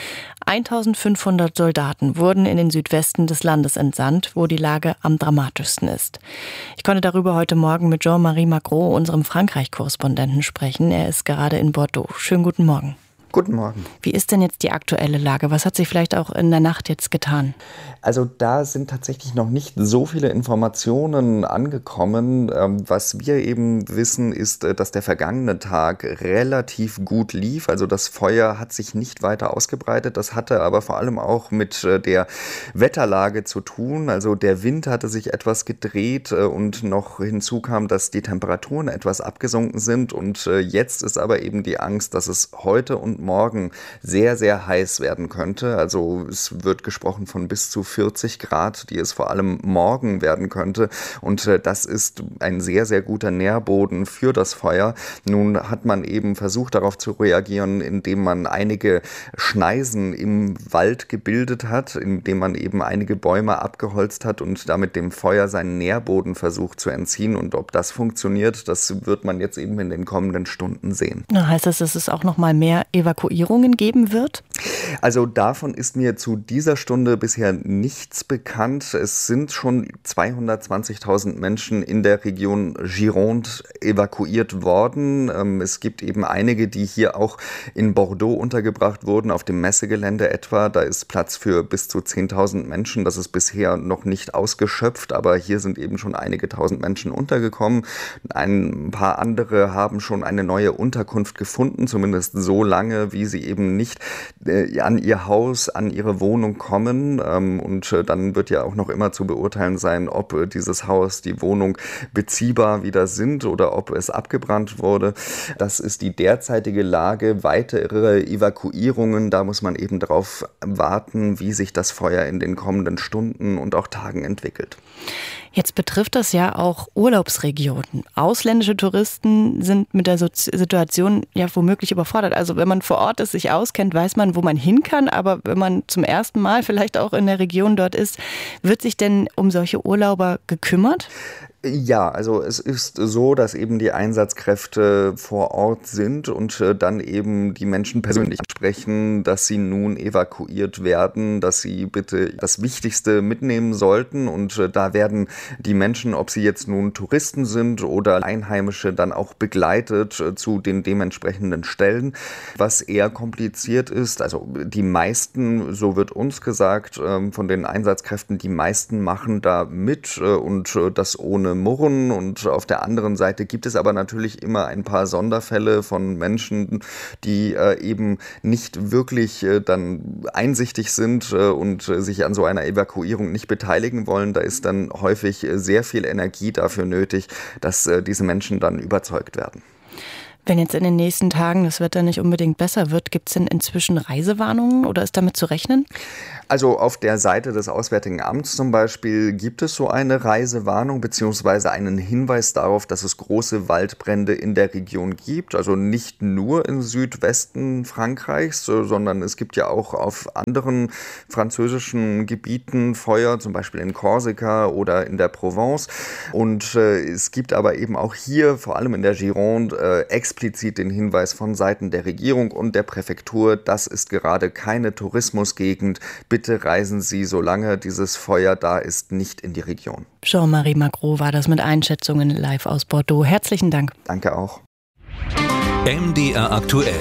Speaker 3: eintausendfünfhundert Soldaten wurden in den Südwesten des Landes entsandt, wo die Lage am dramatischsten ist. Ich konnte darüber heute Morgen mit Jean-Marie Magro, unserem Frankreich-Korrespondenten, sprechen. Er ist gerade in Bordeaux. Schönen guten Morgen.
Speaker 19: Guten Morgen.
Speaker 3: Wie ist denn jetzt die aktuelle Lage? Was hat sich vielleicht auch in der Nacht jetzt getan?
Speaker 19: Also da sind tatsächlich noch nicht so viele Informationen angekommen. Was wir eben wissen, ist, dass der vergangene Tag relativ gut lief. Also das Feuer hat sich nicht weiter ausgebreitet. Das hatte aber vor allem auch mit der Wetterlage zu tun. Also der Wind hatte sich etwas gedreht und noch hinzu kam, dass die Temperaturen etwas abgesunken sind. Und jetzt ist aber eben die Angst, dass es heute und morgen sehr, sehr heiß werden könnte. Also es wird gesprochen von bis zu vierzig Grad, die es vor allem morgen werden könnte. Und äh, das ist ein sehr, sehr guter Nährboden für das Feuer. Nun hat man eben versucht, darauf zu reagieren, indem man einige Schneisen im Wald gebildet hat, indem man eben einige Bäume abgeholzt hat und damit dem Feuer seinen Nährboden versucht zu entziehen. Und ob das funktioniert, das wird man jetzt eben in den kommenden Stunden sehen.
Speaker 3: Na, heißt das, dass es auch noch mal mehr Evakuierungen geben wird?
Speaker 19: Also davon ist mir zu dieser Stunde bisher nichts bekannt. Es sind schon zweihundertzwanzigtausend Menschen in der Region Gironde evakuiert worden. Es gibt eben einige, die hier auch in Bordeaux untergebracht wurden, auf dem Messegelände etwa. Da ist Platz für bis zu zehntausend Menschen. Das ist bisher noch nicht ausgeschöpft, aber hier sind eben schon einige tausend Menschen untergekommen. Ein paar andere haben schon eine neue Unterkunft gefunden, zumindest so lange, wie sie eben nicht äh, an ihr Haus, an ihre Wohnung kommen. Ähm, und äh, dann wird ja auch noch immer zu beurteilen sein, ob äh, dieses Haus, die Wohnung beziehbar wieder sind oder ob es abgebrannt wurde. Das ist die derzeitige Lage. Weitere Evakuierungen, da muss man eben darauf warten, wie sich das Feuer in den kommenden Stunden und auch Tagen entwickelt.
Speaker 3: Jetzt betrifft das ja auch Urlaubsregionen. Ausländische Touristen sind mit der Situation ja womöglich überfordert. Also wenn man vor Ort ist, sich auskennt, weiß man, wo man hin kann. Aber wenn man zum ersten Mal vielleicht auch in der Region dort ist, wird sich denn um solche Urlauber gekümmert?
Speaker 19: Ja, also es ist so, dass eben die Einsatzkräfte vor Ort sind und äh, dann eben die Menschen persönlich ansprechen, dass sie nun evakuiert werden, dass sie bitte das Wichtigste mitnehmen sollten. Und äh, da werden die Menschen, ob sie jetzt nun Touristen sind oder Einheimische, dann auch begleitet äh, zu den dementsprechenden Stellen. Was eher kompliziert ist, also die meisten, so wird uns gesagt, äh, von den Einsatzkräften, die meisten machen da mit äh, und äh, das ohne murren. Und auf der anderen Seite gibt es aber natürlich immer ein paar Sonderfälle von Menschen, die äh, eben nicht wirklich äh, dann einsichtig sind äh, und äh, sich an so einer Evakuierung nicht beteiligen wollen. Da ist dann häufig äh, sehr viel Energie dafür nötig, dass äh, diese Menschen dann überzeugt werden.
Speaker 3: Wenn jetzt in den nächsten Tagen das Wetter nicht unbedingt besser wird, gibt es denn inzwischen Reisewarnungen oder ist damit zu rechnen?
Speaker 19: Also auf der Seite des Auswärtigen Amts zum Beispiel gibt es so eine Reisewarnung beziehungsweise einen Hinweis darauf, dass es große Waldbrände in der Region gibt. Also nicht nur im Südwesten Frankreichs, sondern es gibt ja auch auf anderen französischen Gebieten Feuer, zum Beispiel in Korsika oder in der Provence. Und äh, es gibt aber eben auch hier, vor allem in der Gironde, äh, explizit den Hinweis von Seiten der Regierung und der Präfektur, das ist gerade keine Tourismusgegend. Bitte reisen Sie, solange dieses Feuer da ist, nicht in die Region.
Speaker 3: Jean-Marie Magro war das mit Einschätzungen live aus Bordeaux. Herzlichen Dank.
Speaker 19: Danke auch.
Speaker 9: M D R aktuell.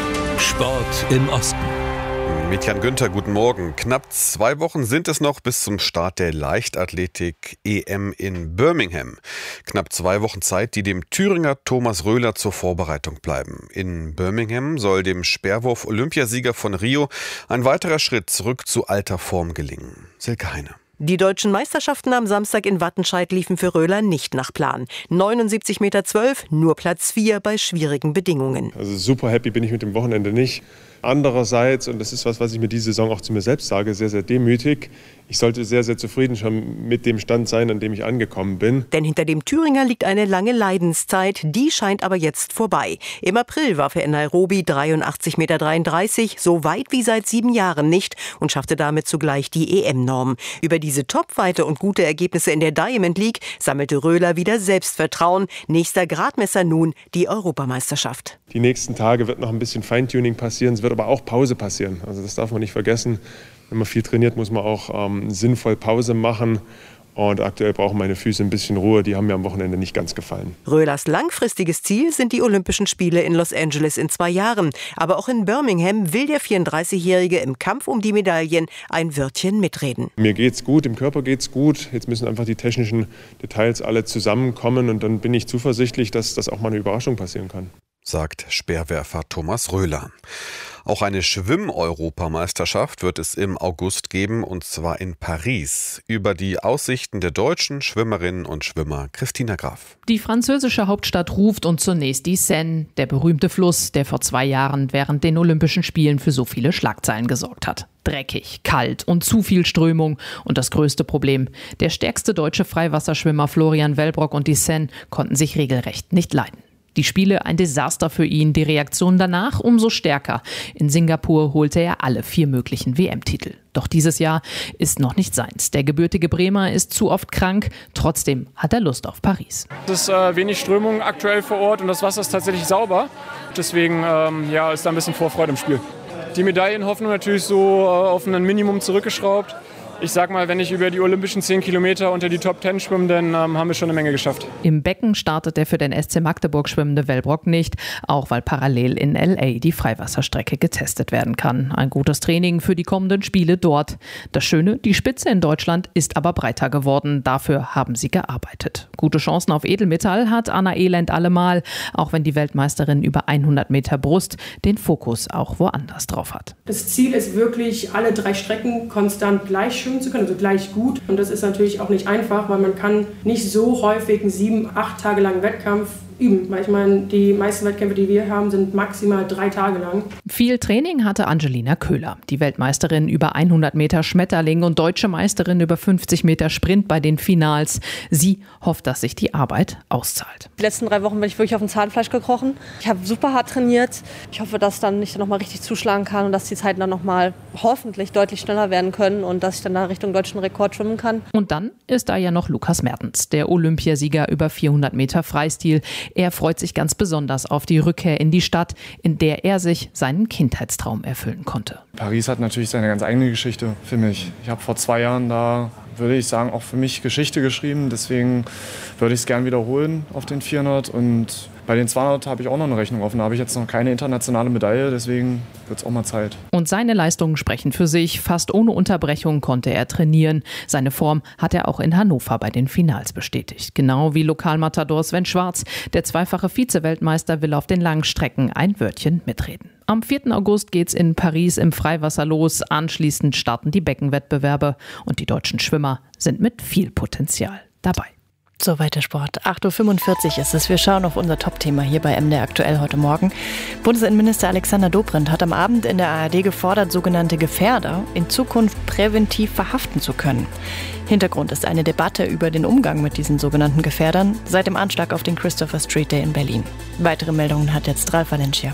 Speaker 9: Sport im Osten.
Speaker 20: Mit Jan Günther, guten Morgen. Knapp zwei Wochen sind es noch bis zum Start der Leichtathletik-E M in Birmingham. Knapp zwei Wochen Zeit, die dem Thüringer Thomas Röhler zur Vorbereitung bleiben. In Birmingham soll dem Speerwurf-Olympiasieger von Rio ein weiterer Schritt zurück zu alter Form gelingen. Silke Heine.
Speaker 21: Die deutschen Meisterschaften am Samstag in Wattenscheid liefen für Röhler nicht nach Plan. neunundsiebzig Meter zwölf, nur Platz vier bei schwierigen Bedingungen.
Speaker 22: Also super happy bin ich mit dem Wochenende nicht. Andererseits, und das ist was, was ich mir diese Saison auch zu mir selbst sage, sehr, sehr demütig. Ich sollte sehr, sehr zufrieden schon mit dem Stand sein, an dem ich angekommen bin.
Speaker 21: Denn hinter dem Thüringer liegt eine lange Leidenszeit, die scheint aber jetzt vorbei. Im April warf er in Nairobi dreiundachtzig Meter dreiunddreißig, so weit wie seit sieben Jahren nicht und schaffte damit zugleich die E M-Norm. Über diese Topweite und gute Ergebnisse in der Diamond League sammelte Röhler wieder Selbstvertrauen. Nächster Gradmesser nun die Europameisterschaft.
Speaker 22: Die nächsten Tage wird noch ein bisschen Feintuning passieren, es wird aber auch Pause passieren. Also das darf man nicht vergessen. Wenn man viel trainiert, muss man auch ähm, sinnvoll Pause machen. Und aktuell brauchen meine Füße ein bisschen Ruhe. Die haben mir am Wochenende nicht ganz gefallen.
Speaker 21: Röhlers langfristiges Ziel sind die Olympischen Spiele in Los Angeles in zwei Jahren. Aber auch in Birmingham will der vierunddreißigjährige im Kampf um die Medaillen ein Wörtchen mitreden.
Speaker 22: Mir geht's gut, im Körper geht's gut. Jetzt müssen einfach die technischen Details alle zusammenkommen. Und dann bin ich zuversichtlich, dass das auch mal eine Überraschung passieren kann,
Speaker 20: sagt Speerwerfer Thomas Röhler. Auch eine Schwimm-Europameisterschaft wird es im August geben, und zwar in Paris. Über die Aussichten der deutschen Schwimmerinnen und Schwimmer Christina Graf.
Speaker 23: Die französische Hauptstadt ruft und zunächst die Seine, der berühmte Fluss, der vor zwei Jahren während den Olympischen Spielen für so viele Schlagzeilen gesorgt hat. Dreckig, kalt und zu viel Strömung. Und das größte Problem: der stärkste deutsche Freiwasserschwimmer Florian Wellbrock und die Seine konnten sich regelrecht nicht leiden. Die Spiele ein Desaster für ihn, die Reaktion danach umso stärker. In Singapur holte er alle vier möglichen W M-Titel. Doch dieses Jahr ist noch nicht seins. Der gebürtige Bremer ist zu oft krank, trotzdem hat er Lust auf Paris.
Speaker 24: Es ist äh, wenig Strömung aktuell vor Ort und das Wasser ist tatsächlich sauber. Deswegen ähm, ja, ist da ein bisschen Vorfreude im Spiel. Die Medaillenhoffnung natürlich so äh, auf ein Minimum zurückgeschraubt. Ich sag mal, wenn ich über die olympischen zehn Kilometer unter die Top zehn schwimme, dann ähm, haben wir schon eine Menge geschafft.
Speaker 23: Im Becken startet der für den S C Magdeburg schwimmende Wellbrock nicht, auch weil parallel in L A die Freiwasserstrecke getestet werden kann. Ein gutes Training für die kommenden Spiele dort. Das Schöne, die Spitze in Deutschland ist aber breiter geworden. Dafür haben sie gearbeitet. Gute Chancen auf Edelmetall hat Anna Elend allemal, auch wenn die Weltmeisterin über hundert Meter Brust den Fokus auch woanders drauf hat.
Speaker 25: Das Ziel ist wirklich, alle drei Strecken konstant gleich schwimmen zu können, also gleich gut. Und das ist natürlich auch nicht einfach, weil man kann nicht so häufig einen sieben, acht Tage langen Wettkampf üben. Weil ich meine, die meisten Wettkämpfe, die wir haben, sind maximal drei Tage lang.
Speaker 23: Viel Training hatte Angelina Köhler, die Weltmeisterin über hundert Meter Schmetterling und deutsche Meisterin über fünfzig Meter Sprint bei den Finals. Sie hofft, dass sich die Arbeit auszahlt.
Speaker 26: Die letzten drei Wochen bin ich wirklich auf dem Zahnfleisch gekrochen. Ich habe super hart trainiert. Ich hoffe, dass dann ich dann noch mal richtig zuschlagen kann und dass die Zeiten dann noch mal hoffentlich deutlich schneller werden können und dass ich dann da Richtung deutschen Rekord schwimmen kann.
Speaker 23: Und dann ist da ja noch Lukas Mertens, der Olympiasieger über vierhundert Meter Freistil. Er freut sich ganz besonders auf die Rückkehr in die Stadt, in der er sich seinen Kindheitstraum erfüllen konnte.
Speaker 27: Paris hat natürlich seine ganz eigene Geschichte für mich. Ich habe vor zwei Jahren da
Speaker 1: würde ich sagen, auch für mich Geschichte geschrieben. Deswegen würde ich es gern wiederholen auf den vierhundert. Und bei den zweihundert habe ich auch noch eine Rechnung offen. Da habe ich jetzt noch keine internationale Medaille, deswegen wird es auch mal Zeit.
Speaker 23: Und seine Leistungen sprechen für sich. Fast ohne Unterbrechung konnte er trainieren. Seine Form hat er auch in Hannover bei den Finals bestätigt. Genau wie Lokalmatador Sven Schwarz. Der zweifache Vize-Weltmeister will auf den Langstrecken ein Wörtchen mitreden. Am vierten August geht's in Paris im Freiwasser los. Anschließend starten die Beckenwettbewerbe. Und die deutschen Schwimmer sind mit viel Potenzial dabei.
Speaker 3: So, weiter Sport. acht Uhr fünfundvierzig ist es. Wir schauen auf unser Top-Thema hier bei M D R Aktuell heute Morgen. Bundesinnenminister Alexander Dobrindt hat am Abend in der A R D gefordert, sogenannte Gefährder in Zukunft präventiv verhaften zu können. Hintergrund ist eine Debatte über den Umgang mit diesen sogenannten Gefährdern seit dem Anschlag auf den Christopher Street Day in Berlin. Weitere Meldungen hat jetzt Ralf Valencia.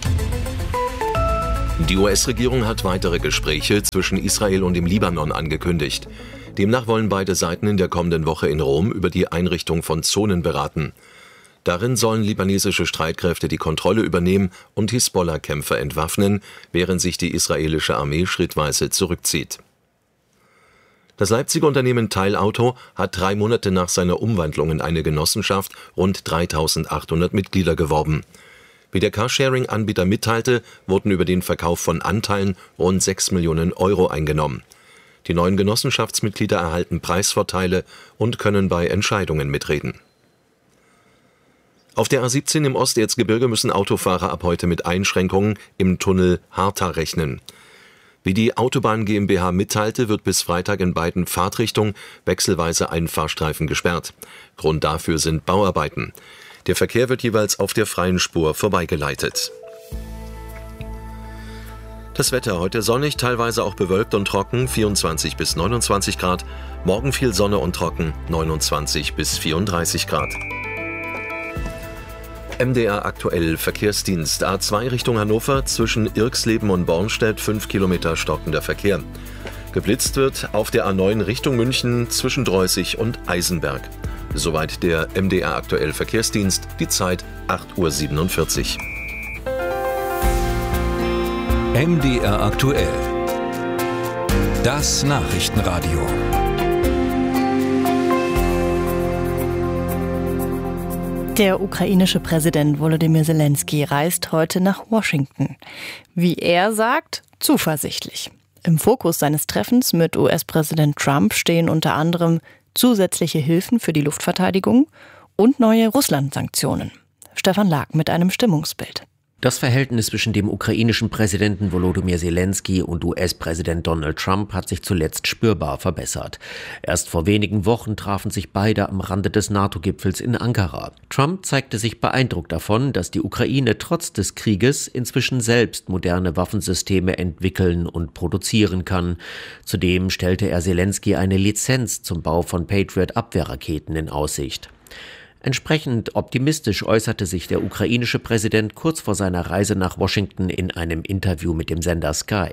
Speaker 8: Die U S-Regierung hat weitere Gespräche zwischen Israel und dem Libanon angekündigt. Demnach wollen beide Seiten in der kommenden Woche in Rom über die Einrichtung von Zonen beraten. Darin sollen libanesische Streitkräfte die Kontrolle übernehmen und Hisbollah-Kämpfer entwaffnen, während sich die israelische Armee schrittweise zurückzieht. Das Leipziger Unternehmen Teilauto hat drei Monate nach seiner Umwandlung in eine Genossenschaft rund dreitausendachthundert Mitglieder geworben. Wie der Carsharing-Anbieter mitteilte, wurden über den Verkauf von Anteilen rund sechs Millionen Euro eingenommen. Die neuen Genossenschaftsmitglieder erhalten Preisvorteile und können bei Entscheidungen mitreden. Auf der A siebzehn im Osterzgebirge müssen Autofahrer ab heute mit Einschränkungen im Tunnel Harta rechnen. Wie die Autobahn GmbH mitteilte, wird bis Freitag in beiden Fahrtrichtungen wechselweise ein Fahrstreifen gesperrt. Grund dafür sind Bauarbeiten. Der Verkehr wird jeweils auf der freien Spur vorbeigeleitet. Das Wetter heute sonnig, teilweise auch bewölkt und trocken, vierundzwanzig bis neunundzwanzig Grad. Morgen viel Sonne und trocken, neunundzwanzig bis vierunddreißig Grad. M D R aktuell Verkehrsdienst. A zwei Richtung Hannover, zwischen Irxleben und Bornstedt, fünf Kilometer stockender Verkehr. Geblitzt wird auf der A neun Richtung München zwischen Dreußig und Eisenberg. Soweit der M D R aktuell Verkehrsdienst, die Zeit acht Uhr siebenundvierzig.
Speaker 9: M D R aktuell. Das Nachrichtenradio.
Speaker 3: Der ukrainische Präsident Volodymyr Zelensky reist heute nach Washington. Wie er sagt, zuversichtlich. Im Fokus seines Treffens mit U S-Präsident Trump stehen unter anderem zusätzliche Hilfen für die Luftverteidigung und neue Russland-Sanktionen. Stefan Lag mit einem Stimmungsbild.
Speaker 2: Das Verhältnis zwischen dem ukrainischen Präsidenten Volodymyr Zelensky und U S-Präsident Donald Trump hat sich zuletzt spürbar verbessert. Erst vor wenigen Wochen trafen sich beide am Rande des NATO-Gipfels in Ankara. Trump zeigte sich beeindruckt davon, dass die Ukraine trotz des Krieges inzwischen selbst moderne Waffensysteme entwickeln und produzieren kann. Zudem stellte er Zelensky eine Lizenz zum Bau von Patriot-Abwehrraketen in Aussicht. Entsprechend optimistisch äußerte sich der ukrainische Präsident kurz vor seiner Reise nach Washington in einem Interview mit dem Sender Sky.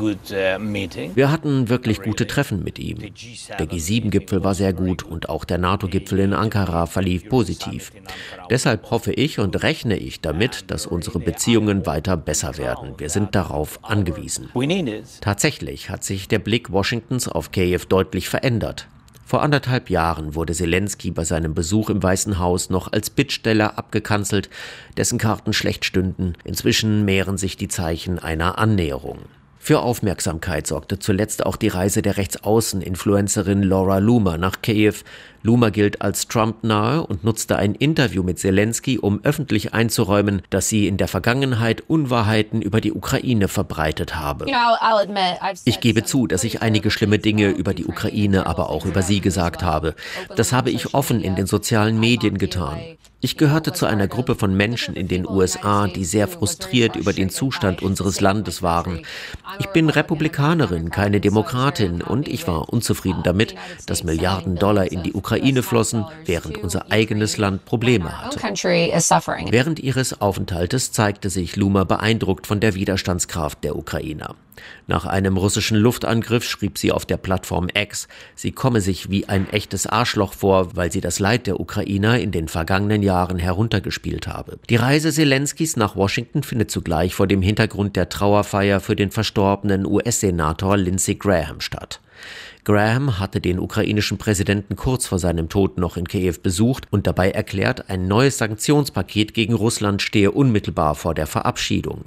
Speaker 2: Wir hatten wirklich gute Treffen mit ihm. Der G sieben Gipfel war sehr gut und auch der NATO-Gipfel in Ankara verlief positiv. Deshalb hoffe ich und rechne ich damit, dass unsere Beziehungen weiter besser werden. Wir sind darauf angewiesen. Tatsächlich hat sich der Blick Washingtons auf Kiew deutlich verändert. Vor anderthalb Jahren wurde Zelensky bei seinem Besuch im Weißen Haus noch als Bittsteller abgekanzelt, dessen Karten schlecht stünden. Inzwischen mehren sich die Zeichen einer Annäherung. Für Aufmerksamkeit sorgte zuletzt auch die Reise der Rechtsaußen-Influencerin Laura Loomer nach Kiew. Loomer gilt als Trump-nahe und nutzte ein Interview mit Zelensky, um öffentlich einzuräumen, dass sie in der Vergangenheit Unwahrheiten über die Ukraine verbreitet habe. Ich gebe zu, dass ich einige schlimme Dinge über die Ukraine, aber auch über sie gesagt habe. Das habe ich offen in den sozialen Medien getan. Ich gehörte zu einer Gruppe von Menschen in den U S A, die sehr frustriert über den Zustand unseres Landes waren. Ich bin Republikanerin, keine Demokratin, und ich war unzufrieden damit, dass Milliarden Dollar in die Ukraine flossen, während unser eigenes Land Probleme hatte. Während ihres Aufenthaltes zeigte sich Loomer beeindruckt von der Widerstandskraft der Ukrainer. Nach einem russischen Luftangriff schrieb sie auf der Plattform X, sie komme sich wie ein echtes Arschloch vor, weil sie das Leid der Ukrainer in den vergangenen Jahren heruntergespielt habe. Die Reise Zelenskys nach Washington findet zugleich vor dem Hintergrund der Trauerfeier für den verstorbenen U S-Senator Lindsey Graham statt. Graham hatte den ukrainischen Präsidenten kurz vor seinem Tod noch in Kiew besucht und dabei erklärt, ein neues Sanktionspaket gegen Russland stehe unmittelbar vor der Verabschiedung.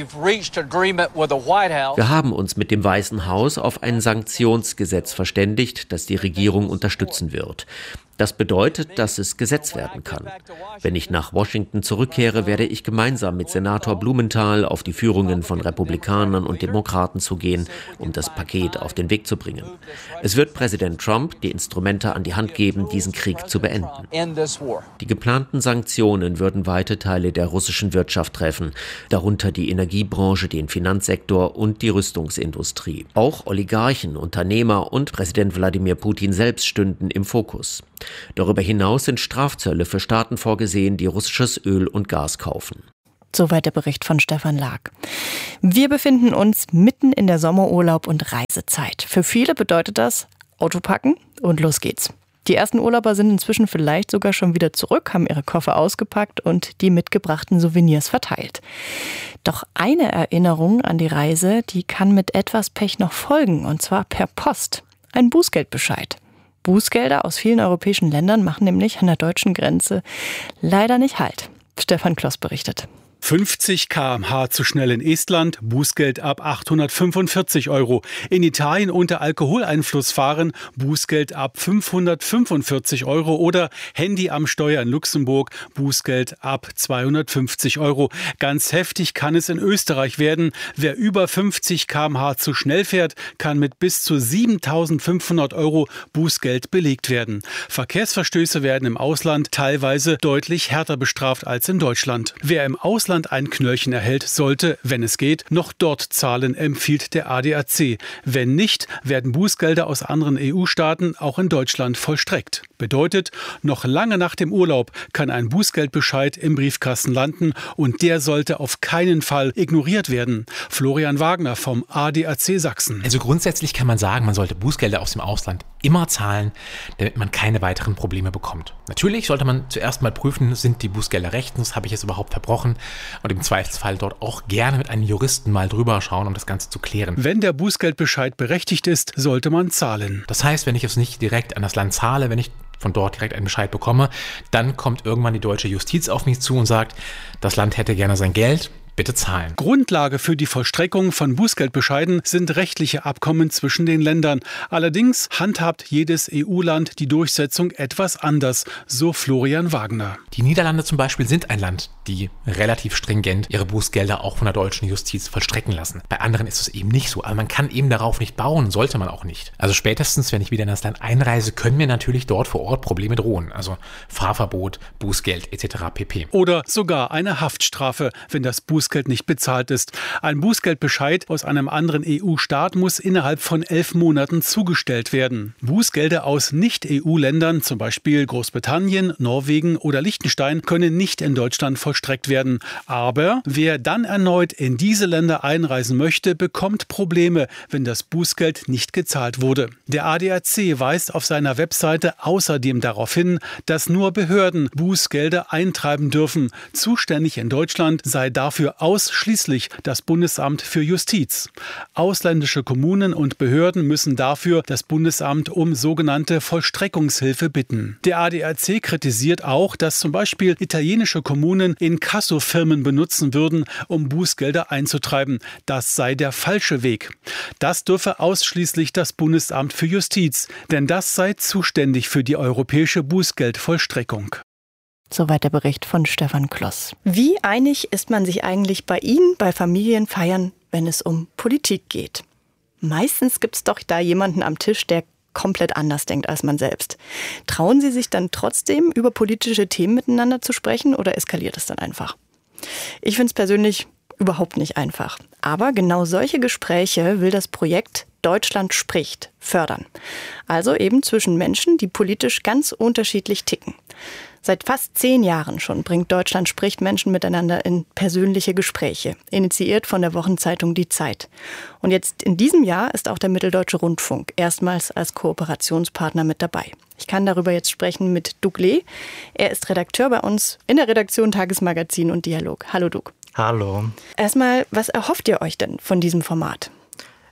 Speaker 2: Wir haben uns mit dem Weißen Haus auf ein Sanktionsgesetz verständigt, das die Regierung unterstützen wird. Das bedeutet, dass es Gesetz werden kann. Wenn ich nach Washington zurückkehre, werde ich gemeinsam mit Senator Blumenthal auf die Führungen von Republikanern und Demokraten zugehen, um das Paket auf den Weg zu bringen. Es wird Präsident Trump die Instrumente an die Hand geben, diesen Krieg zu beenden. Die geplanten Sanktionen würden weite Teile der russischen Wirtschaft treffen, darunter die Energiebranche, den Finanzsektor und die Rüstungsindustrie. Auch Oligarchen, Unternehmer und Präsident Wladimir Putin selbst stünden im Fokus. Darüber hinaus sind Strafzölle für Staaten vorgesehen, die russisches Öl und Gas kaufen.
Speaker 3: Soweit der Bericht von Stefan Lag. Wir befinden uns mitten in der Sommerurlaub- und Reisezeit. Für viele bedeutet das Auto packen und los geht's. Die ersten Urlauber sind inzwischen vielleicht sogar schon wieder zurück, haben ihre Koffer ausgepackt und die mitgebrachten Souvenirs verteilt. Doch eine Erinnerung an die Reise, die kann mit etwas Pech noch folgen, und zwar per Post. Ein Bußgeldbescheid. Bußgelder aus vielen europäischen Ländern machen nämlich an der deutschen Grenze leider nicht Halt. Stefan Kloss berichtet.
Speaker 4: fünfzig Kilometer pro Stunde zu schnell in Estland, Bußgeld ab achthundertfünfundvierzig Euro. In Italien unter Alkoholeinfluss fahren, Bußgeld ab fünfhundertfünfundvierzig Euro. Oder Handy am Steuer in Luxemburg, Bußgeld ab zweihundertfünfzig Euro. Ganz heftig kann es in Österreich werden. Wer über fünfzig Kilometer pro Stunde zu schnell fährt, kann mit bis zu siebentausendfünfhundert Euro Bußgeld belegt werden. Verkehrsverstöße werden im Ausland teilweise deutlich härter bestraft als in Deutschland. Wer im Ausland ein Knöllchen erhält, sollte, wenn es geht, noch dort zahlen, empfiehlt der A D A C. Wenn nicht, werden Bußgelder aus anderen E U-Staaten auch in Deutschland vollstreckt. Bedeutet, noch lange nach dem Urlaub kann ein Bußgeldbescheid im Briefkasten landen und der sollte auf keinen Fall ignoriert werden. Florian Wagner vom A D A C Sachsen.
Speaker 5: Also grundsätzlich kann man sagen, man sollte Bußgelder aus dem Ausland immer zahlen, damit man keine weiteren Probleme bekommt. Natürlich sollte man zuerst mal prüfen, sind die Bußgelder rechtens, habe ich es überhaupt verbrochen? Und im Zweifelsfall dort auch gerne mit einem Juristen mal drüber schauen, um das Ganze zu klären.
Speaker 4: Wenn der Bußgeldbescheid berechtigt ist, sollte man zahlen.
Speaker 5: Das heißt, wenn ich es nicht direkt an das Land zahle, wenn ich von dort direkt einen Bescheid bekomme, dann kommt irgendwann die deutsche Justiz auf mich zu und sagt, das Land hätte gerne sein Geld. Bitte zahlen.
Speaker 4: Grundlage für die Vollstreckung von Bußgeldbescheiden sind rechtliche Abkommen zwischen den Ländern. Allerdings handhabt jedes E U-Land die Durchsetzung etwas anders, so Florian Wagner.
Speaker 5: Die Niederlande zum Beispiel sind ein Land, die relativ stringent ihre Bußgelder auch von der deutschen Justiz vollstrecken lassen. Bei anderen ist es eben nicht so, aber man kann eben darauf nicht bauen, sollte man auch nicht. Also spätestens, wenn ich wieder in das Land einreise, können mir natürlich dort vor Ort Probleme drohen. Also Fahrverbot, Bußgeld et cetera pp.
Speaker 4: Oder sogar eine Haftstrafe, wenn das Bußgeld nicht bezahlt ist. Ein Bußgeldbescheid aus einem anderen E U-Staat muss innerhalb von elf Monaten zugestellt werden. Bußgelder aus Nicht-E U-Ländern, zum Beispiel Großbritannien, Norwegen oder Liechtenstein, können nicht in Deutschland vollstreckt werden. Aber wer dann erneut in diese Länder einreisen möchte, bekommt Probleme, wenn das Bußgeld nicht gezahlt wurde. Der A D A C weist auf seiner Webseite außerdem darauf hin, dass nur Behörden Bußgelder eintreiben dürfen. Zuständig in Deutschland sei dafür ausschließlich das Bundesamt für Justiz. Ausländische Kommunen und Behörden müssen dafür das Bundesamt um sogenannte Vollstreckungshilfe bitten. Der A D A C kritisiert auch, dass zum Beispiel italienische Kommunen Inkassofirmen benutzen würden, um Bußgelder einzutreiben. Das sei der falsche Weg. Das dürfe ausschließlich das Bundesamt für Justiz, denn das sei zuständig für die europäische Bußgeldvollstreckung.
Speaker 3: Soweit der Bericht von Stefan Kloss. Wie einig ist man sich eigentlich bei Ihnen bei Familienfeiern, wenn es um Politik geht? Meistens gibt es doch da jemanden am Tisch, der komplett anders denkt als man selbst. Trauen Sie sich dann trotzdem, über politische Themen miteinander zu sprechen oder eskaliert es dann einfach? Ich finde es persönlich überhaupt nicht einfach. Aber genau solche Gespräche will das Projekt Deutschland spricht fördern. Also eben zwischen Menschen, die politisch ganz unterschiedlich ticken. Seit fast zehn Jahren schon bringt Deutschland spricht Menschen miteinander in persönliche Gespräche, initiiert von der Wochenzeitung Die Zeit. Und jetzt in diesem Jahr ist auch der Mitteldeutsche Rundfunk erstmals als Kooperationspartner mit dabei. Ich kann darüber jetzt sprechen mit Doug Lee. Er ist Redakteur bei uns in der Redaktion Tagesmagazin und Dialog. Hallo Doug.
Speaker 6: Hallo.
Speaker 3: Erstmal, was erhofft ihr euch denn von diesem Format?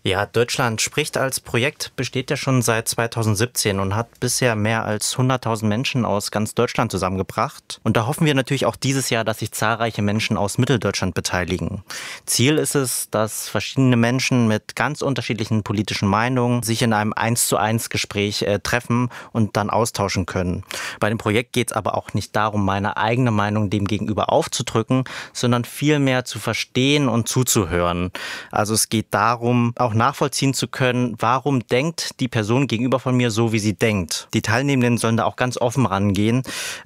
Speaker 6: Ja, Deutschland spricht als Projekt besteht ja schon seit zweitausendsiebzehn und hat bisher mehr als hunderttausend Menschen aus ganz Deutschland zusammengebracht. Und da hoffen wir natürlich auch dieses Jahr, dass sich zahlreiche Menschen aus Mitteldeutschland beteiligen. Ziel ist es, dass verschiedene Menschen mit ganz unterschiedlichen politischen Meinungen sich in einem eins zu eins Gespräch äh, treffen und dann austauschen können. Bei dem Projekt geht es aber auch nicht darum, meine eigene Meinung dem gegenüber aufzudrücken, sondern vielmehr zu verstehen und zuzuhören. Also es geht darum, auch nachvollziehen zu können, warum denkt die Person gegenüber von mir so, wie sie denkt. Die Teilnehmenden sollen da auch ganz offen rangehen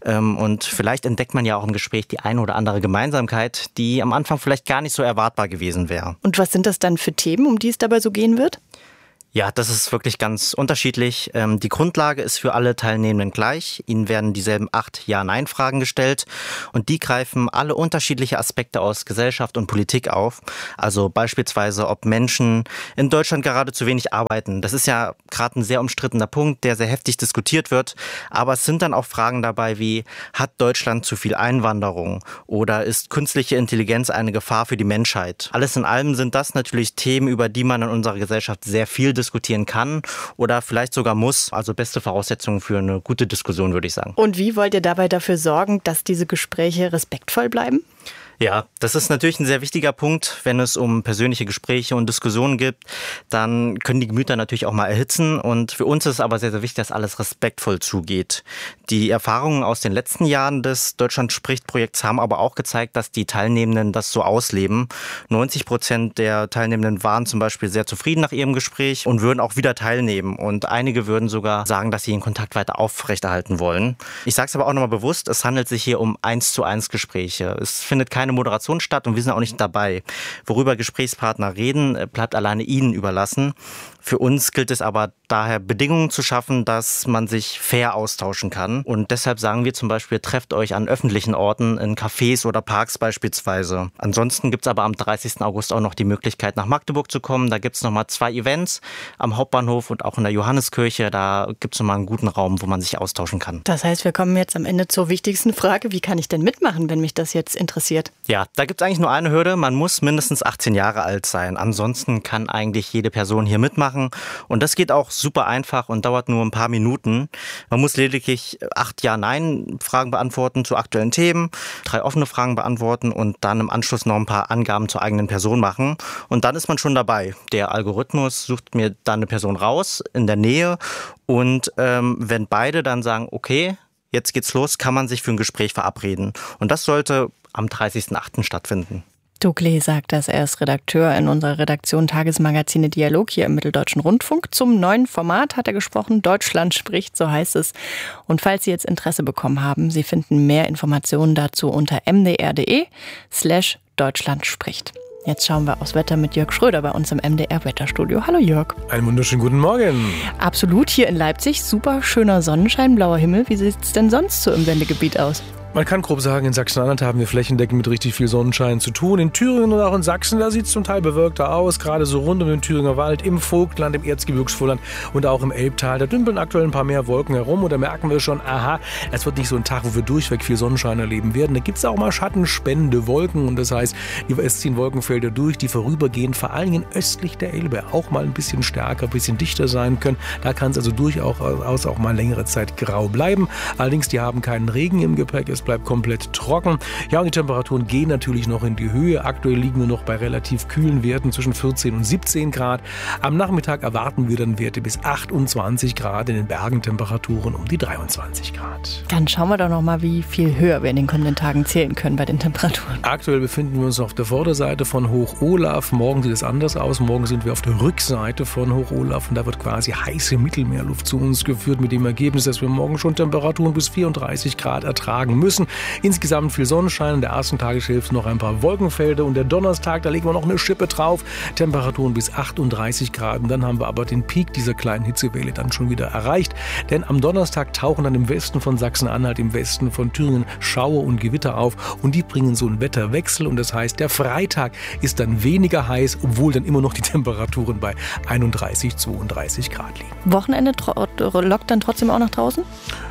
Speaker 6: und vielleicht entdeckt man ja auch im Gespräch die eine oder andere Gemeinsamkeit, die am Anfang vielleicht gar nicht so erwartbar gewesen wäre.
Speaker 3: Und was sind das dann für Themen, um die es dabei so gehen wird?
Speaker 6: Ja, das ist wirklich ganz unterschiedlich. Die Grundlage ist für alle Teilnehmenden gleich. Ihnen werden dieselben acht Ja-Nein-Fragen gestellt und die greifen alle unterschiedliche Aspekte aus Gesellschaft und Politik auf. Also beispielsweise, ob Menschen in Deutschland gerade zu wenig arbeiten. Das ist ja gerade ein sehr umstrittener Punkt, der sehr heftig diskutiert wird. Aber es sind dann auch Fragen dabei wie, hat Deutschland zu viel Einwanderung oder ist künstliche Intelligenz eine Gefahr für die Menschheit? Alles in allem sind das natürlich Themen, über die man in unserer Gesellschaft sehr viel diskutieren kann oder vielleicht sogar muss. Also beste Voraussetzungen für eine gute Diskussion, würde ich sagen.
Speaker 3: Und wie wollt ihr dabei dafür sorgen, dass diese Gespräche respektvoll bleiben?
Speaker 6: Ja, das ist natürlich ein sehr wichtiger Punkt. Wenn es um persönliche Gespräche und Diskussionen geht, dann können die Gemüter natürlich auch mal erhitzen. Und für uns ist aber sehr, sehr wichtig, dass alles respektvoll zugeht. Die Erfahrungen aus den letzten Jahren des Deutschland spricht Projekts haben aber auch gezeigt, dass die Teilnehmenden das so ausleben. neunzig Prozent der Teilnehmenden waren zum Beispiel sehr zufrieden nach ihrem Gespräch und würden auch wieder teilnehmen. Und einige würden sogar sagen, dass sie den Kontakt weiter aufrechterhalten wollen. Ich sage es aber auch nochmal bewusst, es handelt sich hier um eins zu eins Gespräche. Es findet keine Moderation statt und wir sind auch nicht dabei. Worüber Gesprächspartner reden, bleibt alleine ihnen überlassen. Für uns gilt es aber daher, Bedingungen zu schaffen, dass man sich fair austauschen kann. Und deshalb sagen wir zum Beispiel, trefft euch an öffentlichen Orten, in Cafés oder Parks beispielsweise. Ansonsten gibt es aber am dreißigsten August auch noch die Möglichkeit, nach Magdeburg zu kommen. Da gibt es nochmal zwei Events am Hauptbahnhof und auch in der Johanneskirche. Da gibt es nochmal einen guten Raum, wo man sich austauschen kann.
Speaker 3: Das heißt, wir kommen jetzt am Ende zur wichtigsten Frage. Wie kann ich denn mitmachen, wenn mich das jetzt interessiert?
Speaker 6: Ja, da gibt es eigentlich nur eine Hürde. Man muss mindestens achtzehn Jahre alt sein. Ansonsten kann eigentlich jede Person hier mitmachen. Und das geht auch super einfach und dauert nur ein paar Minuten. Man muss lediglich acht Ja-Nein-Fragen beantworten zu aktuellen Themen, drei offene Fragen beantworten und dann im Anschluss noch ein paar Angaben zur eigenen Person machen. Und dann ist man schon dabei. Der Algorithmus sucht mir dann eine Person raus in der Nähe. Und ähm, wenn beide dann sagen, okay, jetzt geht's los, kann man sich für ein Gespräch verabreden. Und das sollte am dreißigsten achten stattfinden.
Speaker 3: Douglas sagt das, er ist Redakteur in unserer Redaktion Tagesmagazine Dialog hier im Mitteldeutschen Rundfunk. Zum neuen Format hat er gesprochen, Deutschland spricht, so heißt es. Und falls Sie jetzt Interesse bekommen haben, Sie finden mehr Informationen dazu unter mdr.de slash Deutschland spricht. Jetzt schauen wir aufs Wetter mit Jörg Schröder bei uns im M D R-Wetterstudio. Hallo Jörg.
Speaker 17: Einen wunderschönen guten Morgen.
Speaker 3: Absolut, hier in Leipzig super schöner Sonnenschein, blauer Himmel. Wie sieht es denn sonst so im Sendegebiet aus?
Speaker 17: Man kann grob sagen, in Sachsen-Anhalt haben wir flächendeckend mit richtig viel Sonnenschein zu tun. In Thüringen und auch in Sachsen, da sieht es zum Teil bewölkter aus. Gerade so rund um den Thüringer Wald, im Vogtland, im Erzgebirgsvorland und auch im Elbtal. Da dümpeln aktuell ein paar mehr Wolken herum und da merken wir schon, aha, es wird nicht so ein Tag, wo wir durchweg viel Sonnenschein erleben werden. Da gibt es auch mal schattenspendende Wolken und das heißt, es ziehen Wolkenfelder durch, die vorübergehend vor allen Dingen östlich der Elbe auch mal ein bisschen stärker, ein bisschen dichter sein können. Da kann es also durchaus auch mal längere Zeit grau bleiben. Allerdings, die haben keinen Regen im Gepäck. Es bleibt komplett trocken. Ja, und die Temperaturen gehen natürlich noch in die Höhe. Aktuell liegen wir noch bei relativ kühlen Werten zwischen vierzehn und siebzehn Grad. Am Nachmittag erwarten wir dann Werte bis achtundzwanzig Grad, in den Bergen Temperaturen um die dreiundzwanzig Grad.
Speaker 3: Dann schauen wir doch noch mal, wie viel höher wir in den kommenden Tagen zählen können bei den Temperaturen.
Speaker 17: Aktuell befinden wir uns auf der Vorderseite von Hoch Olaf. Morgen sieht es anders aus. Morgen sind wir auf der Rückseite von Hoch Olaf und da wird quasi heiße Mittelmeerluft zu uns geführt mit dem Ergebnis, dass wir morgen schon Temperaturen bis vierunddreißig Grad ertragen müssen. Insgesamt viel Sonnenschein, in der ersten Tageshälfte noch ein paar Wolkenfelder und der Donnerstag, da legen wir noch eine Schippe drauf. Temperaturen bis achtunddreißig Grad und dann haben wir aber den Peak dieser kleinen Hitzewelle dann schon wieder erreicht. Denn am Donnerstag tauchen dann im Westen von Sachsen-Anhalt, im Westen von Thüringen Schauer und Gewitter auf und die bringen so einen Wetterwechsel und das heißt, der Freitag ist dann weniger heiß, obwohl dann immer noch die Temperaturen bei einunddreißig, zweiunddreißig Grad liegen.
Speaker 3: Wochenende tro- lockt dann trotzdem auch nach draußen?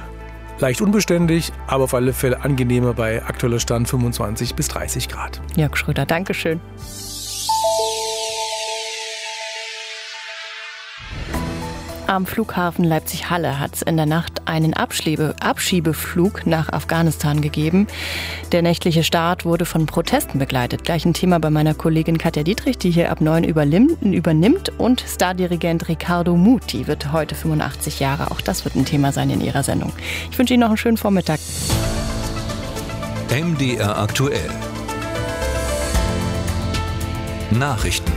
Speaker 17: Leicht unbeständig, aber auf alle Fälle angenehmer bei aktueller Stand fünfundzwanzig bis dreißig Grad.
Speaker 3: Jörg Schröder, Dankeschön. Am Flughafen Leipzig-Halle hat es in der Nacht einen Abschiebe- Abschiebeflug nach Afghanistan gegeben. Der nächtliche Start wurde von Protesten begleitet. Gleich ein Thema bei meiner Kollegin Katja Dietrich, die hier ab neun übernimmt. Und Stardirigent Riccardo Muti wird heute fünfundachtzig Jahre. Auch das wird ein Thema sein in ihrer Sendung. Ich wünsche Ihnen noch einen schönen Vormittag.
Speaker 9: M D R aktuell. Nachrichten.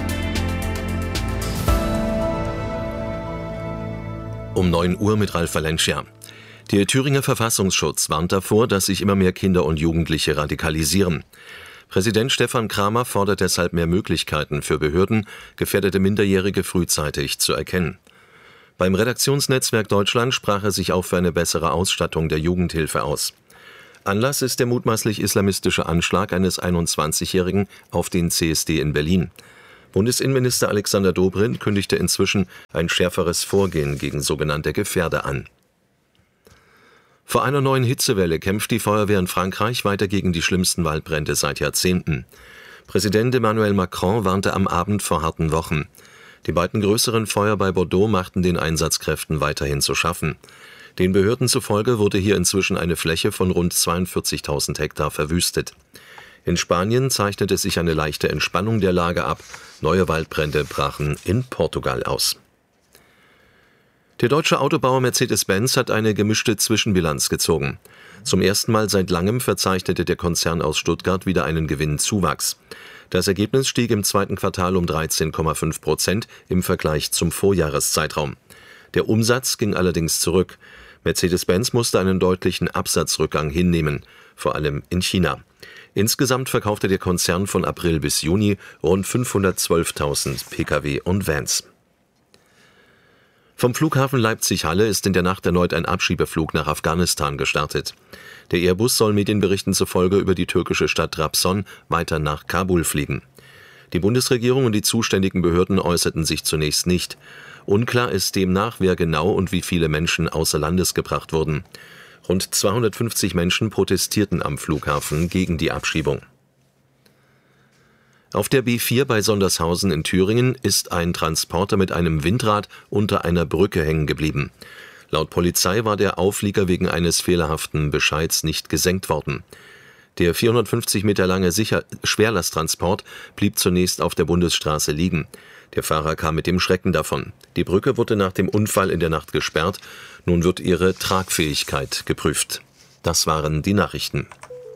Speaker 8: Um neun Uhr mit Ralf Valencia. Der Thüringer Verfassungsschutz warnt davor, dass sich immer mehr Kinder und Jugendliche radikalisieren. Präsident Stefan Kramer fordert deshalb mehr Möglichkeiten für Behörden, gefährdete Minderjährige frühzeitig zu erkennen. Beim Redaktionsnetzwerk Deutschland sprach er sich auch für eine bessere Ausstattung der Jugendhilfe aus. Anlass ist der mutmaßlich islamistische Anschlag eines einundzwanzigjährigen auf den C S D in Berlin. Bundesinnenminister Alexander Dobrindt kündigte inzwischen ein schärferes Vorgehen gegen sogenannte Gefährder an. Vor einer neuen Hitzewelle kämpft die Feuerwehr in Frankreich weiter gegen die schlimmsten Waldbrände seit Jahrzehnten. Präsident Emmanuel Macron warnte am Abend vor harten Wochen. Die beiden größeren Feuer bei Bordeaux machten den Einsatzkräften weiterhin zu schaffen. Den Behörden zufolge wurde hier inzwischen eine Fläche von rund zweiundvierzigtausend Hektar verwüstet. In Spanien zeichnete sich eine leichte Entspannung der Lage ab. Neue Waldbrände brachen in Portugal aus. Der deutsche Autobauer Mercedes-Benz hat eine gemischte Zwischenbilanz gezogen. Zum ersten Mal seit langem verzeichnete der Konzern aus Stuttgart wieder einen Gewinnzuwachs. Das Ergebnis stieg im zweiten Quartal um dreizehn Komma fünf Prozent im Vergleich zum Vorjahreszeitraum. Der Umsatz ging allerdings zurück. Mercedes-Benz musste einen deutlichen Absatzrückgang hinnehmen, vor allem in China. Insgesamt verkaufte der Konzern von April bis Juni rund fünfhundertzwölftausend Pkw und Vans. Vom Flughafen Leipzig-Halle ist in der Nacht erneut ein Abschiebeflug nach Afghanistan gestartet. Der Airbus soll Medienberichten zufolge über die türkische Stadt Trabzon weiter nach Kabul fliegen. Die Bundesregierung und die zuständigen Behörden äußerten sich zunächst nicht. Unklar ist demnach, wer genau und wie viele Menschen außer Landes gebracht wurden. Rund zweihundertfünfzig Menschen protestierten am Flughafen gegen die Abschiebung. Auf der B vier bei Sondershausen in Thüringen ist ein Transporter mit einem Windrad unter einer Brücke hängen geblieben. Laut Polizei war der Auflieger wegen eines fehlerhaften Bescheids nicht gesenkt worden. Der vierhundertfünfzig Meter lange Sicher- Schwerlasttransport blieb zunächst auf der Bundesstraße liegen. Der Fahrer kam mit dem Schrecken davon. Die Brücke wurde nach dem Unfall in der Nacht gesperrt. Nun wird ihre Tragfähigkeit geprüft. Das waren die Nachrichten.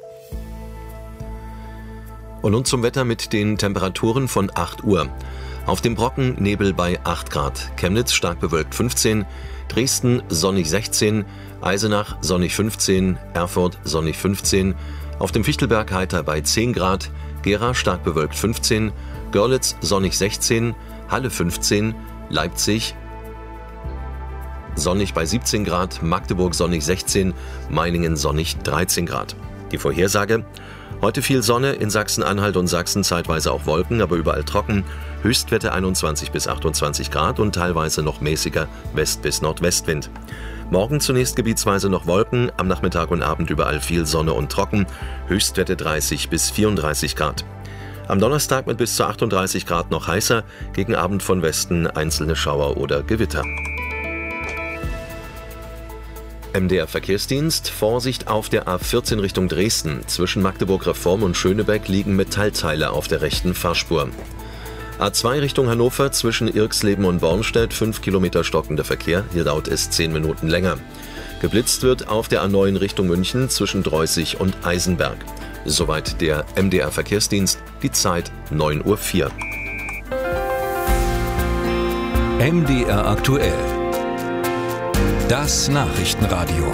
Speaker 8: Und nun zum Wetter mit den Temperaturen von acht Uhr. Auf dem Brocken Nebel bei acht Grad, Chemnitz stark bewölkt fünfzehn, Dresden sonnig sechzehn, Eisenach sonnig fünfzehn, Erfurt sonnig fünfzehn, auf dem Fichtelberg heiter bei zehn Grad, Gera stark bewölkt fünfzehn, Görlitz sonnig sechzehn, Halle fünfzehn, Leipzig sonnig bei siebzehn Grad, Magdeburg sonnig sechzehn, Meiningen sonnig dreizehn Grad. Die Vorhersage: Heute viel Sonne, in Sachsen-Anhalt und Sachsen zeitweise auch Wolken, aber überall trocken. Höchstwerte einundzwanzig bis achtundzwanzig Grad und teilweise noch mäßiger West- bis Nordwestwind. Morgen zunächst gebietsweise noch Wolken, am Nachmittag und Abend überall viel Sonne und trocken. Höchstwerte dreißig bis vierunddreißig Grad. Am Donnerstag mit bis zu achtunddreißig Grad noch heißer, gegen Abend von Westen einzelne Schauer oder Gewitter. M D R Verkehrsdienst: Vorsicht auf der A vierzehn Richtung Dresden. Zwischen Magdeburg-Reform und Schönebeck liegen Metallteile auf der rechten Fahrspur. A zwei Richtung Hannover zwischen Irxleben und Bornstedt, fünf Kilometer stockender Verkehr. Hier dauert es zehn Minuten länger. Geblitzt wird auf der A neun Richtung München zwischen Dreußig und Eisenberg. Soweit der M D R Verkehrsdienst. Die Zeit neun Uhr vier.
Speaker 9: M D R aktuell. Das Nachrichtenradio.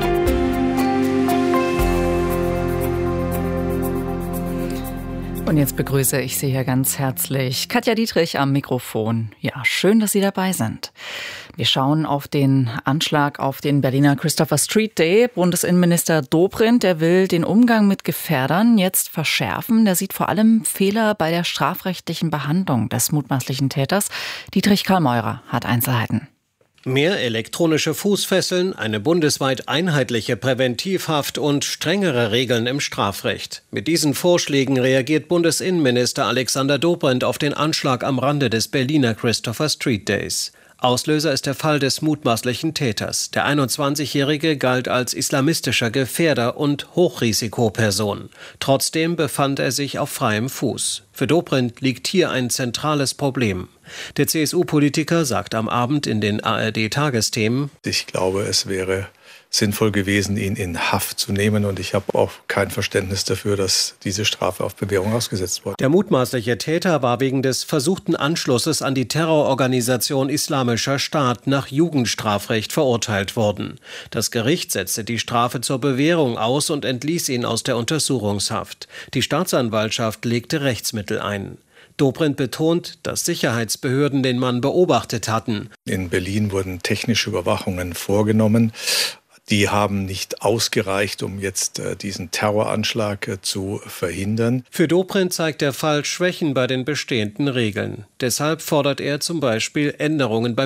Speaker 7: Und jetzt begrüße ich Sie hier ganz herzlich Katja Dietrich am Mikrofon. Ja, schön, dass Sie dabei sind. Wir schauen auf den Anschlag auf den Berliner Christopher Street Day. Bundesinnenminister Dobrindt, der will den Umgang mit Gefährdern jetzt verschärfen. Der sieht vor allem Fehler bei der strafrechtlichen Behandlung des mutmaßlichen Täters. Dietrich Karlmeurer hat Einzelheiten.
Speaker 10: Mehr elektronische Fußfesseln, eine bundesweit einheitliche Präventivhaft und strengere Regeln im Strafrecht. Mit diesen Vorschlägen reagiert Bundesinnenminister Alexander Dobrindt auf den Anschlag am Rande des Berliner Christopher Street Days. Auslöser ist der Fall des mutmaßlichen Täters. Der einundzwanzigjährige galt als islamistischer Gefährder und Hochrisikoperson. Trotzdem befand er sich auf freiem Fuß. Für Dobrindt liegt hier ein zentrales Problem. Der C S U-Politiker sagt am Abend in den A R D-Tagesthemen:
Speaker 11: Ich glaube, es wäre sinnvoll gewesen, ihn in Haft zu nehmen. Und ich habe auch kein Verständnis dafür, dass diese Strafe auf Bewährung ausgesetzt wurde.
Speaker 10: Der mutmaßliche Täter war wegen des versuchten Anschlusses an die Terrororganisation Islamischer Staat nach Jugendstrafrecht verurteilt worden. Das Gericht setzte die Strafe zur Bewährung aus und entließ ihn aus der Untersuchungshaft. Die Staatsanwaltschaft legte Rechtsmittel ein. Dobrindt betont, dass Sicherheitsbehörden den Mann beobachtet hatten.
Speaker 11: In Berlin wurden technische Überwachungen vorgenommen. Die haben nicht ausgereicht, um jetzt äh, diesen Terroranschlag äh, zu verhindern.
Speaker 10: Für Dobrindt zeigt der Fall Schwächen bei den bestehenden Regeln. Deshalb fordert er zum Beispiel Änderungen beim